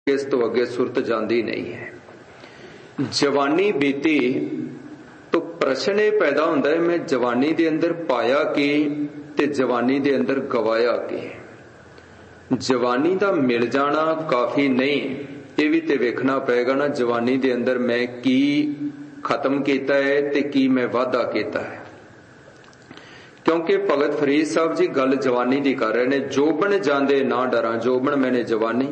इस तो अगे सुरत जाती नहीं है। जवानी बीती तो प्रश्न ये पैदा होता है, मैं जवानी दे अंदर पाया कि ते जवानी दे अंदर गवाया कि। जवानी दा मिल जाना काफी नहीं, ये भी ते वेखना पेगा ना जवानी दे अंदर मैं की खत्म किया है ते की मैं वाधा किया है। क्योंकि भगत फरीद साहब जी गल जवानी दी कर रहे ने, जोबन जांदे ना डरा जोबन मैंने जवानी।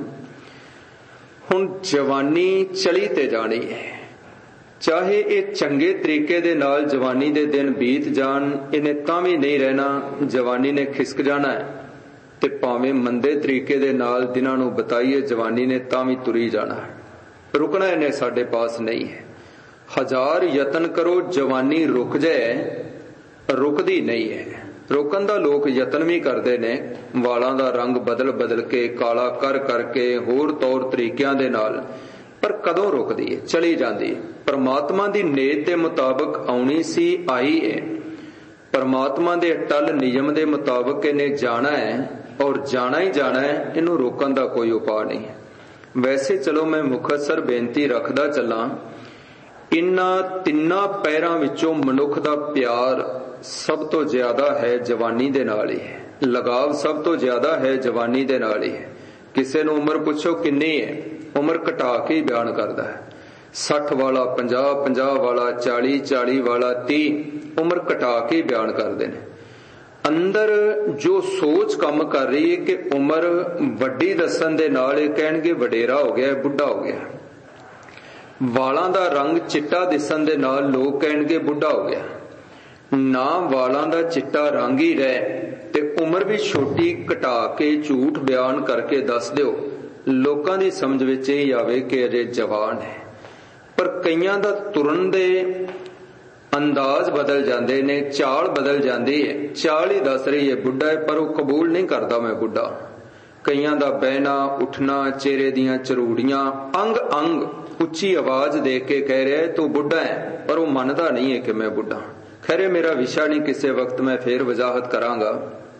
हुण जवानी चली ते जानी है, चाहे ये चंगे तरीके दे नाल जवानी दे दिन बीत जान, इन्हें तां भी नहीं रहना, जवानी ने खिसक जाना है। ते भावें मंदे तरीके दे नाल दिनां नूं बताइए, जवानी ने तां भी तुरी जाना है, रुकना इन्हें साडे पास नहीं है। हजार यतन करो जवानी रुक जाए, रुकदी नहीं है। रोकन दा लोग यतन भी करते ने, वालां दा रंग बदल बदल के काला कर करके होर तौर तरीकिਆਂ दे नाल, पर कदों रुकदी है, चली जाती है। परमात्मा दी नेत दे मुताबिक आउणी सी, आई है। परमात्मा दे अटल नियम दे मुताबिक इन्हें जाना है और जाना ही जाना है, इनू रोकन दा कोई उपाय नहीं है। वैसे चलो मैं मुखतसर बेनती रखदा चला, इन्हां तिन्नां पैरां विचों मनुख दा प्यार सब तो ज्यादा है जवानी दे नाल ही है, लगाव सब तो ज्यादा है जवानी दे नाल ही है। किसी नूं उम्र पुछो किन्नी है, उम्र घटा के ही बयान करदा है। 60 वाला 50, 50 वाला 40, 40 वाला 30, उम्र घटा के ही बयान करते हैं। अंदर जो सोच काम कर रही है कि उम्र वड्डी दसन दे नाल कहणगे वडेरा हो गया, बुढ़ा हो गया। वालां दा रंग चिट्टा दिसन दे नाल लोग कहणगे बुढ़ा हो गया। ना वालां दा चिट्टा रंग ही रहे ते उम्र भी छोटी घटा के झूठ बयान करके दस दिओ, लोकां दी समझ विच इह आवे कि अजे जवान है। पर कईयां दा तुरन दे अंदाज बदल जाते ने, चाल बदल जाती है। चाल ही दस रही है बुढ़ा है, पर वह कबूल नहीं करता मैं बुढ़ा। कईयां दा बहना उठना, चेहरे दियां चरूड़ियां, अंग अंग उच्ची आवाज दे के कह रहा है तू बुढ़ा है, पर वह मनता नहीं है कि मैं बुढ़ा। खैर मेरा विषय नहीं, किसी वक्त मैं फिर वजाहत करांगा।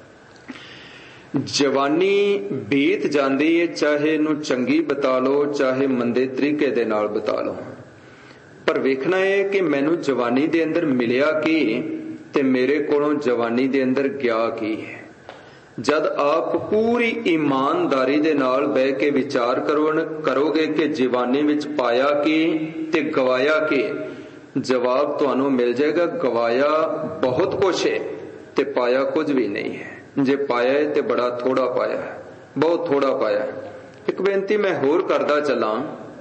जवानी बीत जाती है, चाहे इनू चंगी बता लो चाहे मंदे तरीके दे नाल बता लो, पर वेखना है कि मैनू जवानी दे अंदर मिलिया की ते मेरे कोलों जवानी दे अंदर गया की है। जद आप पूरी ईमानदारी दे नाल बह के विचार करोगे कि जवानी विच पाया की ते गवाया की, जवाब तुहानू मिल जाएगा गवाया बहुत कुछ है ते पाया कुछ भी नहीं है। जे पाया है ते बड़ा थोड़ा पाया है, बहुत थोड़ा पाया है। एक बेनती मैं होर करदा चला,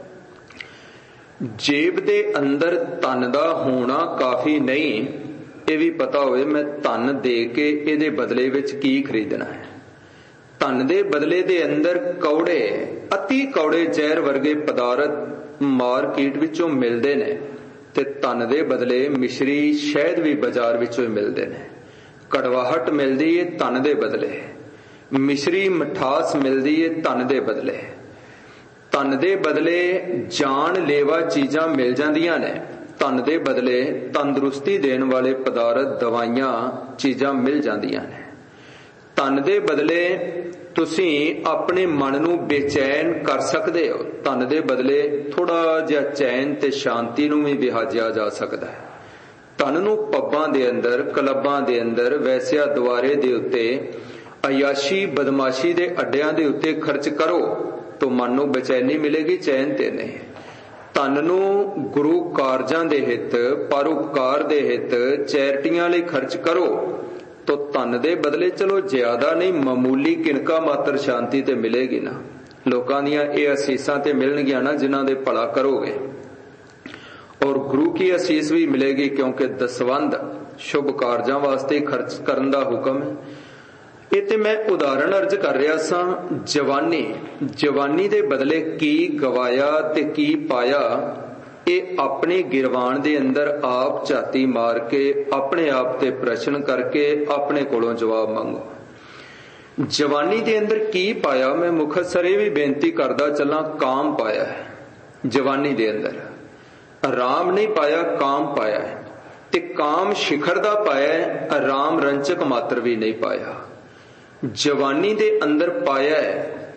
जेब दे अंदर धन दा होना काफी नहीं, ये भी पता होवे मैं धन दे के इहदे बदले विच की खरीदना है। धन दे बदले दे अंदर कौड़े, अति कौड़े जहर वर्गे पदार्थ मार्केट विचों मिलदे ने, ते धन दे बदले मिश्री शहद भी बाजार विचों ही मिलदे ने। कड़वाहट मिलदी है धन दे बदले, मिश्री मिठास मिलदी है धन दे बदले। धन दे बदले जान लेवा चीजां मिल जांदियां ने, धन दे बदले तंदुरुस्ती देने वाले पदार्थ दवाइयां चीजां मिल जांदियां ने। धन दे बदले तुसी अपने मन नू बेचैन कर सकते हो, धन दे बदले थोड़ा जिहा चैन ते शांति नू भी विहाजिया जा सकता है। धन नू पब्बां दे अंदर, क्लबां दे अंदर, वैसिया द्वारे दे उत्ते, अयाशी बदमाशी दे अड्डियां दे उत्ते खर्च करो तो मन नू बेचैनी मिलेगी, चैन ते नहीं। धन नू गुरु कारजां दे हित, परोपकार दे हित, चैरिटियां लई खर्च करो तो धन दे बदले चलो ज्यादा नहीं मामूली किनका मात्र शांति ते मिलेगी ना। लोकां दियां इह असीसां ते मिलणगियां ना जिन्हां दे भला करोगे, और गुरु की असीस भी मिलेगी, क्योंकि दसवंध शुभ कारजां वास्ते खर्च करन दा हुक्म है। ये ते मैं उदाहरण अर्ज कर रहा सा। जवानी दे बदले की गवाया ते की पाया, ये अपने गिरवान दे अंदर आप झाती मार के अपने आप ते प्रश्न करके अपने कोलों जवाब मांगो। जवानी दे अंदर की पाया, मैं मुखतसर ये भी बेनती करदा चला, काम पाया है जवानी दे अंदर, राम नहीं पाया काम पाया है। ते काम शिखर दा पाया है, राम रंचक मात्र भी नहीं पाया। जवानी दे अंदर पाया है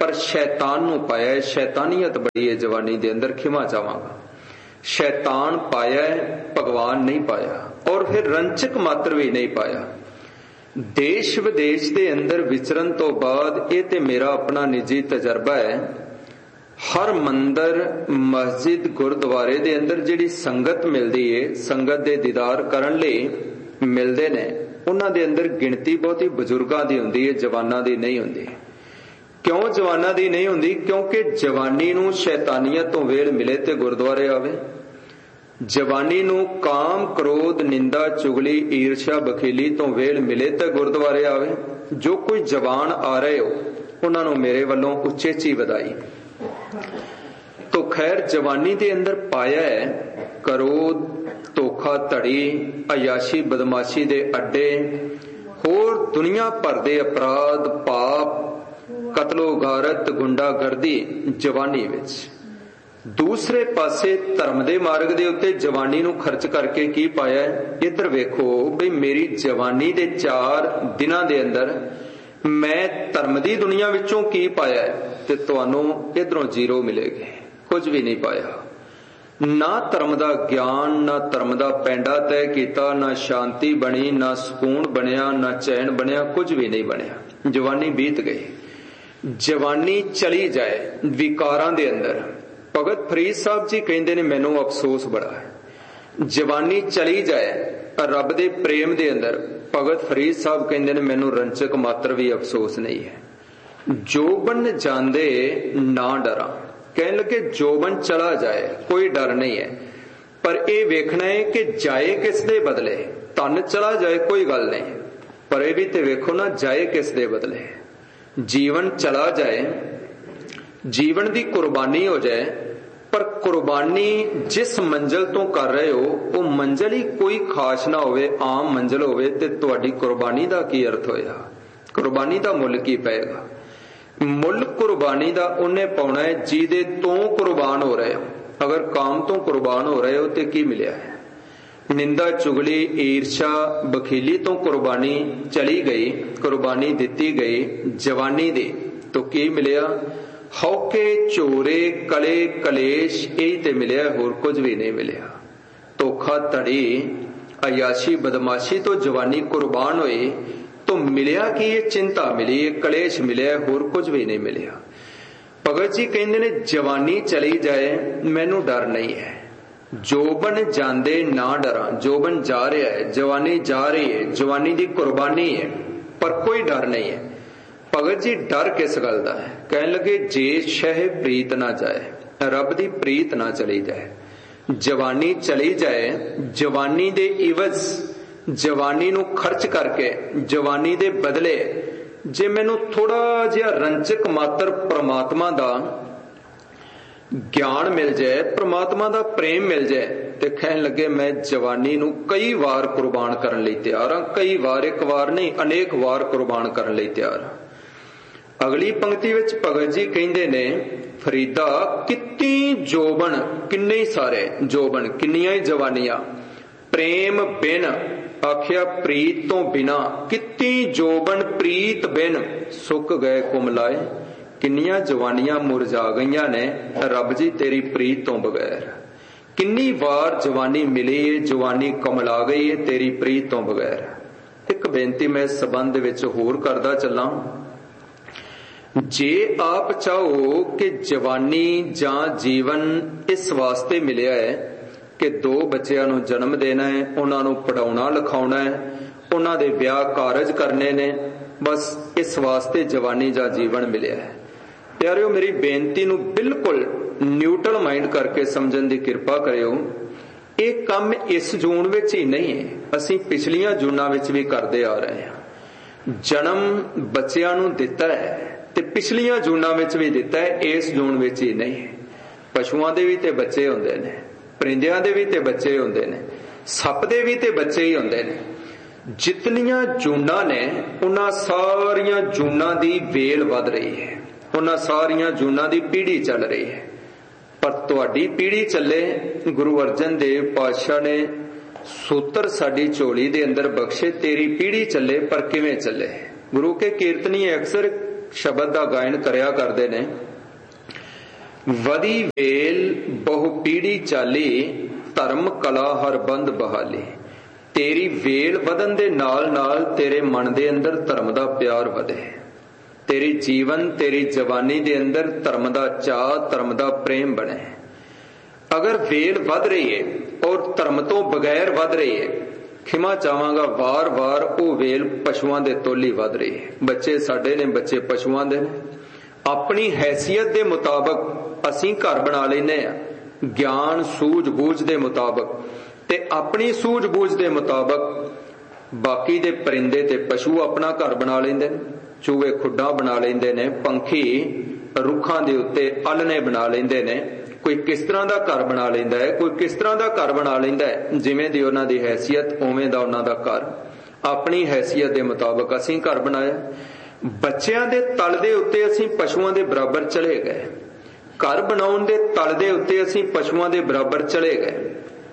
पर शैतान नूं पाया है। शैतानीयत बड़ी है जवानी दे अंदर, खिमा चाहांगा। शैतान पाया है, भगवान नहीं पाया। और फिर रंचक मात्र भी नहीं पाया। देश विदेश दे अंदर विचरण तो बाद ये ते मेरा अपना निजी तजर्बा है, हर मंदिर मस्जिद गुरुद्वारे दे अंदर जिहड़ी संगत मिलदी है, संगत दे दीदार करन लई मिलदे ने, उन्हां दे अंदर गिणती बहुती बजुर्गां दी हुंदी है, जवानां दी नहीं हुंदी। क्यों जवानां दी नहीं हुंदी? क्योंकि जवानी नूं शैतानियत तो वेल मिले ते गुरुद्वारे आवे। जवानी नूं काम क्रोध निंदा चुगली ईर्ष्या बखीली तो वेल मिले ते गुरुद्वारे आवे। जो कोई जवान आ रहे हो उन्हां नूं मेरे वल्लों उचेची वधाई। तो खैर जवानी दे अंदर पाया है क्रोध, धोखा धड़ी, अयाशी बदमाशी दे अड्डे, होर दुनिया भर दे अपराध पाप, कतलो गारत गुंडागर्दी जवानी विच। दूसरे पासे धर्म दे मार्ग दे उत्ते जवानी नूं खर्च करके की पाया है? इधर वेखो बई मेरी जवानी दे 4 दिनां दे अंदर मैं धर्म दी दुनिया विचों की पाया है, ते तुहानूं इधरों जीरो मिलेगी। कुछ भी नहीं पाया। ना धर्म दा ज्ञान, ना धर्म दा पैंडा तय कीता, ना शांति बनी, ना सुकून बनिया, ना चैन बनिया, कुछ भी नहीं बनिया। जवानी बीत गई। जवानी चली जाए विकारां दे अंदर। भगत फरीद साहब जी कहंदे ने मैनूं अफसोस बड़ा है। जवानी चली जाए रब दे प्रेम दे अंदर, भगत फरीद साहब कहंदे ने मैनूं रंचक मात्र भी अफसोस नहीं है। जोबन जांदे ना डरा। कहने लगे जोबन चला जाए कोई डर नहीं है, पर यह वेखना है कि जाए किस दे बदले। धन चला जाए कोई गल नहीं, पर यह भी तो वेखो ना जाए किस दे बदले। जीवन चला जाए, जीवन की कुर्बानी हो जाए, पर कुर्बानी जिस मंजिल तो कर रहे हो वो मंजिल ही कोई खास ना होवे, आम मंजिल होवे, ते तुहाडी कुर्बानी दा की अर्थ होया? कुर्बानी दा मुल की पेगा? मुल कुर्बानी दा उन्हें पाउणा है जिहदे तो कुर्बान हो रहे हो। अगर काम तो कुर्बान हो रहे हो तो की मिलिया है? निंदा चुगली ईर्षा बखीली तो कुर्बानी चली गई, कुर्बानी दिती गई जवानी दी, तो की मिलिया? हौके चोरे कले कलेश यही ते मिलिया, होर कुछ भी नहीं मिलिया। धोखा धड़ी अयाशी बदमाशी तो जवानी कुर्बान हुई, तो मिलिया कि ये चिंता मिली, ये कलेश मिलिया, होर कुछ भी नहीं मिलिया। भगत जी कहंदे ने जवानी चली जाए मैनू डर नहीं है। जोबन जांदे ना डरा। जोबन जा रहा है, जवानी जा रही है, जवानी की कुर्बानी है, पर कोई डर नहीं है। भगत जी डर किस गल दा है? कहन लगे जे शह प्रीत ना जाए, रब दी प्रीत ना चली जाए। जवानी चली जाए, जवानी दे इवज जवानी नू खर्च करके जवानी दे बदले जे मैनू थोड़ा जिहा रंचक मात्र परमात्मा दा ज्ञान मिल जाए, परमात्मा दा प्रेम मिल जाए, ते कहन लगे मैं जवानी नू कई वार कुर्बान करन लई तैयार हां। कई वार, एक वार नहीं, अनेक वार कुर्बान करन लई तैयार हां। अगली पंक्ति विच भगत जी कहंदे ने फरीदा कितनी जोबन, किन्ने ही सारे जोबन, किन्नियां ही जवानियां, प्रेम बिन आखिया प्रीत तो बिना, कितनी जोबन प्रीत बिन सुक गए कुमलाए। किन्नियां जवानियां मुरझा गईयां ने रब जी तेरी प्रीत तो बगैर। किन्नी बार जवानी मिली है, जवानी कमला गई है तेरी प्रीत तो बगैर। एक बेनती मैं इस संबंध विच होर करदा चलां। जे आप चाहो कि जवानी जां जीवन इस वास्ते मिलिया है कि 2 बच्चों नूं जन्म देना है, उन्हां नूं पढ़ाउणा लिखाउणा है, उन्हां दे ब्याह कारज करने ने, बस इस वास्ते जवानी जां जीवन मिलिया है। प्यारिओ मेरी बेनती नूं बिल्कुल न्यूट्रल माइंड करके समझण दी किरपा करिओ। ਇਹ ਕੰਮ इस जून विच ही नहीं है, असीं पिछलियां जूनां विच भी करदे आ रहे हैं। जन्म बच्चिਆਂ ਨੂੰ ਦਿੱਤਾ है ते पिछलियां जूनां विच भी ਦਿੱਤਾ है, इस जून विच ही नहीं। पशुआं दे भी ते बच्चे हुंदे ने, परिंदियां दे भी ते बच्चे हुंदे ने, सप दे भी ते बच्चे ही हुंदे ने। जितनियां जूनां ने उन्हां सारियां जूनां दी वेल वध रही है, उन्हां सारियां जूनां दी पीढ़ी चल रही है। पर तुहाडी पीढ़ी चले, गुरु अर्जन देव पातशाह ने सूत्र साडी झोली दे अंदर बख्शे, तेरी पीढ़ी चले, पर किवें चले? गुरु के कीर्तनी अक्सर शब्द का गायन करया करते ने। वदी वेल बहु पीढ़ी चाली धर्म कला हर बंद बहाली। तेरी वेल वधन दे नाल नाल तेरे मन दे अंदर धर्म दा प्यार वधे, तेरी जीवन तेरी जवानी दे अंदर धर्म दा चाह धर्म दा प्रेम बने। अगर वेल वध रही है और धर्म तो बगैर वध रही है, खिमा चाहांगा वार वार वो वेल पशुआं दे तोली वध रही है। बच्चे साडे ने, बच्चे पशुआं दे ने। अपनी हैसियत दे मुताबक असीं घर बना लेने आ, ज्ञान सूझ बूझ दे मुताबक, ते अपनी सूझ बूझ दे मुताबक बाकी दे परिंदे ते पशु अपना घर बना लेंदे ने। चूहे खुड्डा बना लेंदे ने, पंखी रुखां दे उत्ते आलने बना लेंदे ने। कोई किस तरह का घर बना लेंदा है, कोई किस तरह का घर बना लेंदा है, जिवें दी उन्हां दी हैसियत उवें दा उन्हां दा घर। अपनी हैसियत दे मुताबक असीं घर बनाया। बच्चियां दे तल दे उत्ते असीं पशुआं दे बराबर चले गए, घर बनाउण दे तल दे उत्ते असीं पशुआं दे बराबर चले गए।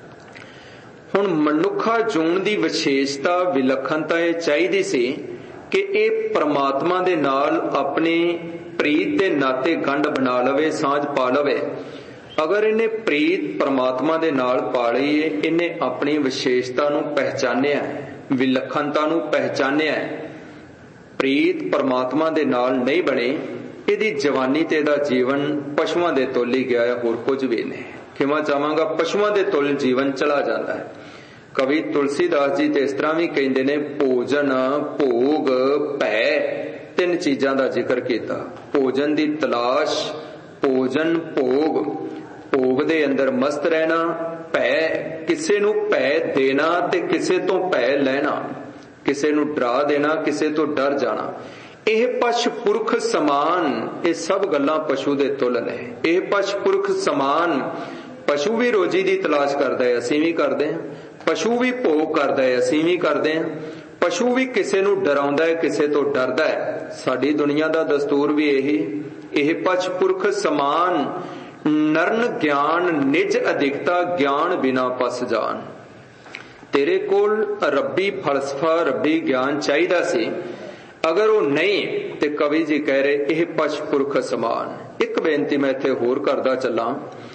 हुण मनुखा जूण दी विशेषता विलक्षणता ये चाहिदी सी कि ये परमात्मा दे नाल अपनी प्रीत दे नाते गंढ बना लवे, सांझ पा लवे। अगर इन्हें प्रीत परमात्मा दे नाल पा लई है, इन्हें अपनी विशेषता नूं पहचानिया है, विलक्षणता नूं पहचानिया है। प्रीत परमात्मा दे नाल नहीं बने, इहदी जवानी ते दा जीवन पशुआं दे तोली गया है, होर कुछ भी नहीं। खिमा चाहांगा पशुआं दे तोल जीवन चला जाता है। कवि तुलसीदास जी ते इस तरह भी कहंदे ने, भोजन भोग भै तीन चीजां दा जिक्र कीता। भोजन दी तलाश, भोजन भोग, भोग दे अंदर मस्त रहना, भै किसे नूं भै देना ते किसे तो भै लेना, किसे नूं डरा देना, किसे तो डर जाना। यह पश पुरख समान, ये सब गल्लां पशु दे तुल ने। यह पश पुरख समान, पशु भी रोजी दी तलाश करदा है, असीं भी करदे हां। पशु भी भोग करदा है, असीं भी करदे हां। पशु भी किसे नूं डराउंदा है, किसे तो डरदा है। साडी दुनिया दा दस्तूर भी यही। यह पश पुरख समान, नरन ज्ञान निज अधिकता, ज्ञान बिना पस जान। तेरे कोल रब्बी फलसफा रब्बी ज्ञान चाहिदा सी, अगर वो नहीं ते कवि जी कह रहे यह पश पुरख समान। एक बेनती मैं इत्थे होर करदा चलां,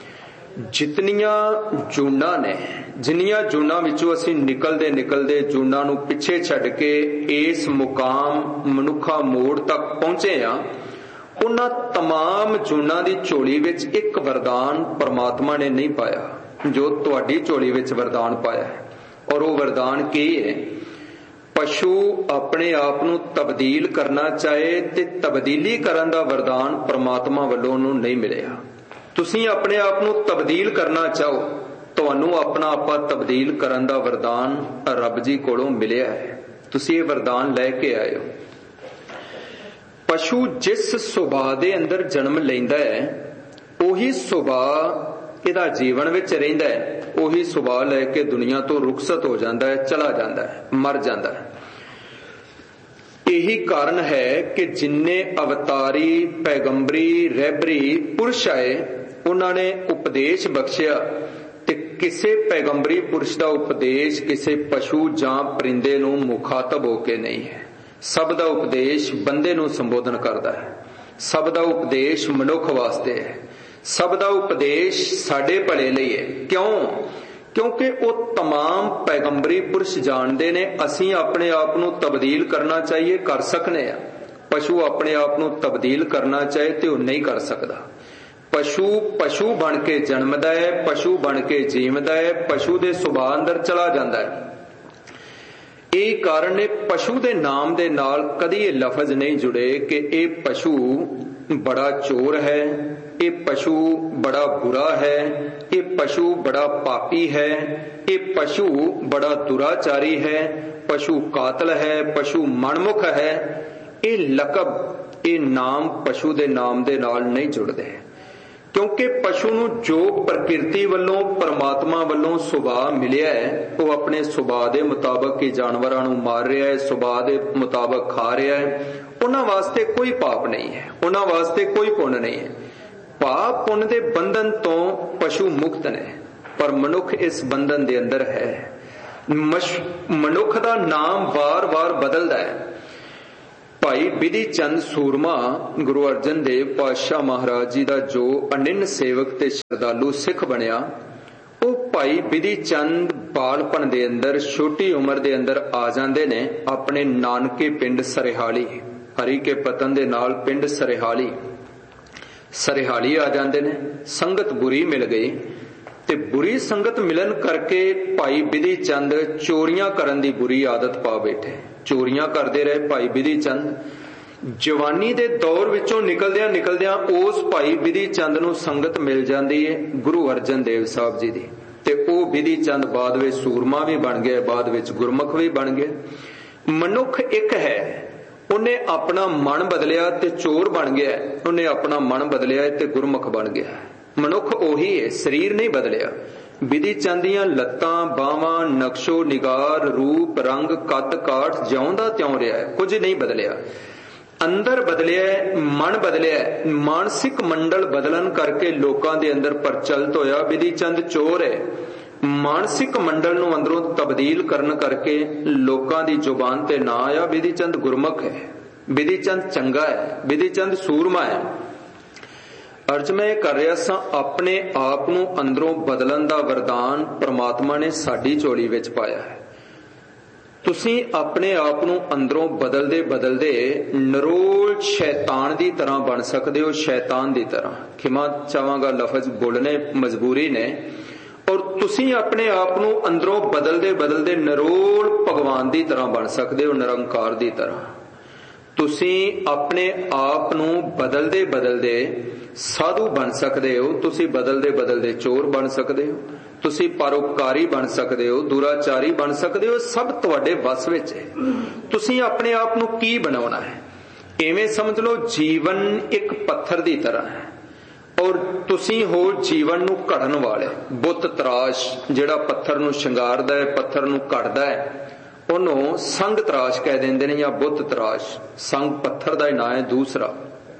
जितनियां जूना ने, जिन्नियां जूना विचों असीं निकलदे निकलदे जूना नूं पिछे छड्ड के इस मुकाम मनुखा मोड़ तक पहुंचे आ, उन्हां तमाम जूना दी झोली विच एक वरदान परमात्मा ने नहीं पाया जो तुहाडी झोली विच वरदान पाया है। और वो वरदान की है? पशु अपने आप नूं तब्दील करना चाहे ते तब्दीली करन दा वरदान परमात्मा वल्लों नूं नहीं मिलिया। तुसीं अपने आप नूं तब्दील करना चाहो, तुहानूं अपना आपा तब्दील करन दा वरदान रब जी कोलों मिलिया है। तुसीं ये वरदान लैके आए हो। पशु जिस सुभाਅ दे अंदर जन्म लैंदा है, उही सुभाਅ इहदा जीवन विच रहिंदा है, उही सुभाਅ लैके दुनिया तो रुखसत हो जाता है, चला जाता है, मर जाता है। यही कारण है कि जिन्ने अवतारी पैगंबरी रहबरी पुरुष आए, उन्होंने उपदेश बख्शिया ते किसे पैगंबरी पुरुष का उपदेश किसे पशु जां परिंदे नूं मुखातब होके नहीं है। सब दा उपदेश बंदे नूं संबोधन करता है, सब दा उपदेश मनुख वास्ते है, सब दा उपदेश साडे भले लई है। क्यों? क्योंकि वो तमाम पैगंबरी पुरुष जानते ने असीं अपने आप नूं तब्दील करना चाहिए, कर सकने आ। पशु अपने आप नूं तब्दील करना चाहे तो नहीं कर सकता। पशु पशु बन के जन्मदा है, पशु बन के जीवदा है, पशु दे सुभाਅ अंदर चला जाता है। यही कारण है पशु दे नाम दे नाल कदी ये लफज नहीं जुड़े कि ये पशु बड़ा चोर है, ये पशु बड़ा बुरा है, ये पशु बड़ा पापी है, ये पशु बड़ा दुराचारी है, पशु कातल है, पशु मनमुख है। ये लकब, ये नाम पशु दे नाम दे नाल नहीं जुड़दे, क्योंकि पशु नूं जो प्रकृति वालों परमात्मा वालों सुभाਅ मिलिया है, वो अपने सुभाਅ दे मुताबक ही जानवरां नूं मार रहा है, सुभाਅ दे मुताबक खा रहा है। उन्हां वास्ते कोई पाप नहीं है, उन्हां वास्ते कोई पुण्य नहीं है। पाप पुण्य दे बंधन तो पशु मुक्त ने, पर मनुख इस बंधन दे अंदर है। मनुख दा नाम वार वार बदलदा है। ਭਾਈ ਬਿਧੀ ਚੰਦ ਸੂਰਮਾ ਗੁਰੂ ਅਰਜਨ ਦੇਵ ਪਾਤਸ਼ਾਹ ਮਹਾਰਾਜ ਜੀ ਦਾ ਜੋ ਅਨਿੰਨ ਸੇਵਕ ਤੇ ਸ਼ਰਧਾਲੂ ਸਿੱਖ ਬਣਿਆ, ਉਹ ਭਾਈ ਬਿਧੀ ਚੰਦ ਬਾਲਪਨ ਦੇ ਅੰਦਰ ਛੋਟੀ ਉਮਰ ਦੇ ਅੰਦਰ ਆ ਜਾਂਦੇ ਨੇ ਆਪਣੇ ਨਾਨਕੇ ਪਿੰਡ ਸਰਹਾਲੀ। ਹਰੀ ਕੇ ਪਤਨ ਦੇ ਨਾਲ ਪਿੰਡ ਸਰਹਾਲੀ ਆ ਜਾਂਦੇ ਨੇ। ਸੰਗਤ ਬੁਰੀ ਮਿਲ ਗਈ ਤੇ ਬੁਰੀ ਸੰਗਤ ਮਿਲਣ ਕਰਕੇ ਭਾਈ ਬਿਧੀ ਚੰਦ ਚੋਰੀਆਂ ਕਰਨ ਦੀ ਬੁਰੀ ਆਦਤ ਪਾ ਬੈਠੇ। ਚੋਰੀਆਂ ਕਰਦੇ ਰਹੇ ਭਾਈ ਬਿਧੀ ਚੰਦ। ਜਵਾਨੀ ਦੇ ਦੌਰ ਵਿੱਚੋਂ ਨਿਕਲਦਿਆਂ ਉਸ ਭਾਈ ਬਿਧੀ ਚੰਦ ਨੂੰ ਸੰਗਤ ਮਿਲ ਜਾਂਦੀ ਹੈ ਗੁਰੂ ਅਰਜਨ ਦੇਵ ਸਾਹਿਬ ਜੀ ਦੀ, ਤੇ ਉਹ ਬਿਧੀ ਚੰਦ ਬਾਅਦ ਵਿੱਚ ਸੂਰਮਾ ਵੀ ਬਣ ਗਿਆ, ਬਾਅਦ ਵਿੱਚ ਗੁਰਮੁਖ ਵੀ ਬਣ ਗਿਆ। ਮਨੁੱਖ ਇੱਕ ਹੈ, ਉਹਨੇ ਆਪਣਾ ਮਨ ਬਦਲਿਆ ਤੇ ਚੋਰ ਬਣ ਗਿਆ, ਉਹਨੇ ਆਪਣਾ ਮਨ ਬਦਲਿਆ ਤੇ ਗੁਰਮੁਖ ਬਣ ਗਿਆ। ਮਨੁੱਖ ਉਹੀ ਹੈ, ਸਰੀਰ ਨਹੀਂ ਬਦਲਿਆ। ਬਿਧੀ ਚੰਦ ਦੀਆਂ ਲੱਤਾਂ, ਬਾਹਾਂ, ਨਕਸ਼ੋ ਨਿਗਾਰ, ਰੂਪ, ਰੰਗ, ਕੱਦ ਕਾਠ ਜਿਉਂ ਦਾ ਤਿਉਂ ਰਿਹਾ ਹੈ, ਕੁਝ ਨਹੀਂ ਬਦਲਿਆ। ਅੰਦਰ ਬਦਲਿਆ, ਮਨ ਬਦਲਿਆ। ਮਾਨਸਿਕ ਮੰਡਲ ਬਦਲਣ ਕਰਕੇ ਲੋਕਾਂ ਦੇ ਅੰਦਰ ਪ੍ਰਚਲਿਤ ਹੋਇਆ ਬਿਧੀ ਚੰਦ ਚੋਰ ਹੈ। ਮਾਨਸਿਕ ਮੰਡਲ ਨੂੰ ਅੰਦਰੋਂ ਤਬਦੀਲ ਕਰਨ ਕਰਕੇ ਲੋਕਾਂ ਦੀ ਜ਼ੁਬਾਨ ਤੇ ਨਾ ਆਇਆ ਬਿਧੀ ਚੰਦ ਗੁਰਮੁਖ ਹੈ, ਬਿਧੀ ਚੰਦ ਚੰਗਾ ਹੈ, ਬਿਧੀ ਚੰਦ ਸੂਰਮਾ ਹੈ। ਅਰਜ ਮੈਂ ਇਹ ਕਰ ਰਿਹਾ ਸਾਂ, ਆਪਣੇ ਆਪ ਨੂੰ ਅੰਦਰੋਂ ਬਦਲਣ ਦਾ ਵਰਦਾਨ ਪ੍ਰਮਾਤਮਾ ਨੇ ਸਾਡੀ ਝੋਲੀ ਵਿੱਚ ਪਾਇਆ ਹੈ। ਤੁਸੀਂ ਆਪਣੇ ਆਪ ਨੂੰ ਅੰਦਰੋਂ ਬਦਲਦੇ ਨਰੋਲ ਸ਼ੈਤਾਨ ਦੀ ਤਰ੍ਹਾਂ ਬਣ ਸਕਦੇ ਹੋ। ਸ਼ੈਤਾਨ ਦੀ ਤਰ੍ਹਾਂ, ਖਿਮਾ ਚਾਹਾਂਗਾ ਲਫ਼ਜ਼ ਬੋਲਣੇ ਮਜਬੂਰੀ ਨੇ। ਔਰ ਤੁਸੀਂ ਆਪਣੇ ਆਪ ਨੂੰ ਅੰਦਰੋਂ ਬਦਲਦੇ ਨਰੋਲ ਭਗਵਾਨ ਦੀ ਤਰ੍ਹਾਂ ਬਣ ਸਕਦੇ ਹੋ, ਨਿਰੰਕਾਰ ਦੀ ਤਰ੍ਹਾਂ। ਤੁਸੀਂ ਆਪਣੇ ਆਪ ਨੂੰ ਬਦਲਦੇ ਸਾਧੂ ਬਣ ਸਕਦੇ ਹੋ, ਤੁਸੀਂ ਬਦਲਦੇ ਚੋਰ ਬਣ ਸਕਦੇ ਹੋ, ਤੁਸੀਂ ਪਰਉਪਕਾਰੀ ਬਣ ਸਕਦੇ ਹੋ, ਦੁਰਾਚਾਰੀ ਬਣ ਸਕਦੇ ਹੋ। ਸਭ ਤੁਹਾਡੇ ਵੱਸ ਵਿੱਚ ਹੈ। ਤੁਸੀਂ ਆਪਣੇ ਆਪ ਨੂੰ ਕੀ ਬਣਾਉਣਾ ਹੈ। ਇਵੇਂ ਸਮਝ ਲਓ ਜੀਵਨ ਇੱਕ ਪੱਥਰ ਦੀ ਤਰ੍ਹਾਂ ਹੈ ਔਰ ਤੁਸੀਂ ਹੋ ਜੀਵਨ ਨੂੰ ਘੜਨ ਵਾਲੇ। ਬੁੱਤ ਤਰਾਸ਼ ਜਿਹੜਾ ਪੱਥਰ ਨੂੰ ਸ਼ਿੰਗਾਰਦਾ ਹੈ, ਪੱਥਰ ਨੂੰ ਘੜਦਾ ਹੈ, ਉਹਨੂੰ ਸੰਗ ਤਰਾਸ਼ ਕਹਿ ਦਿੰਦੇ ਨੇ ਜਾਂ ਬੁੱਤ ਤਰਾਸ਼। ਸੰਗ ਪੱਥਰ ਦਾ ਹੀ ਨਾਂ ਹੈ ਦੂਸਰਾ।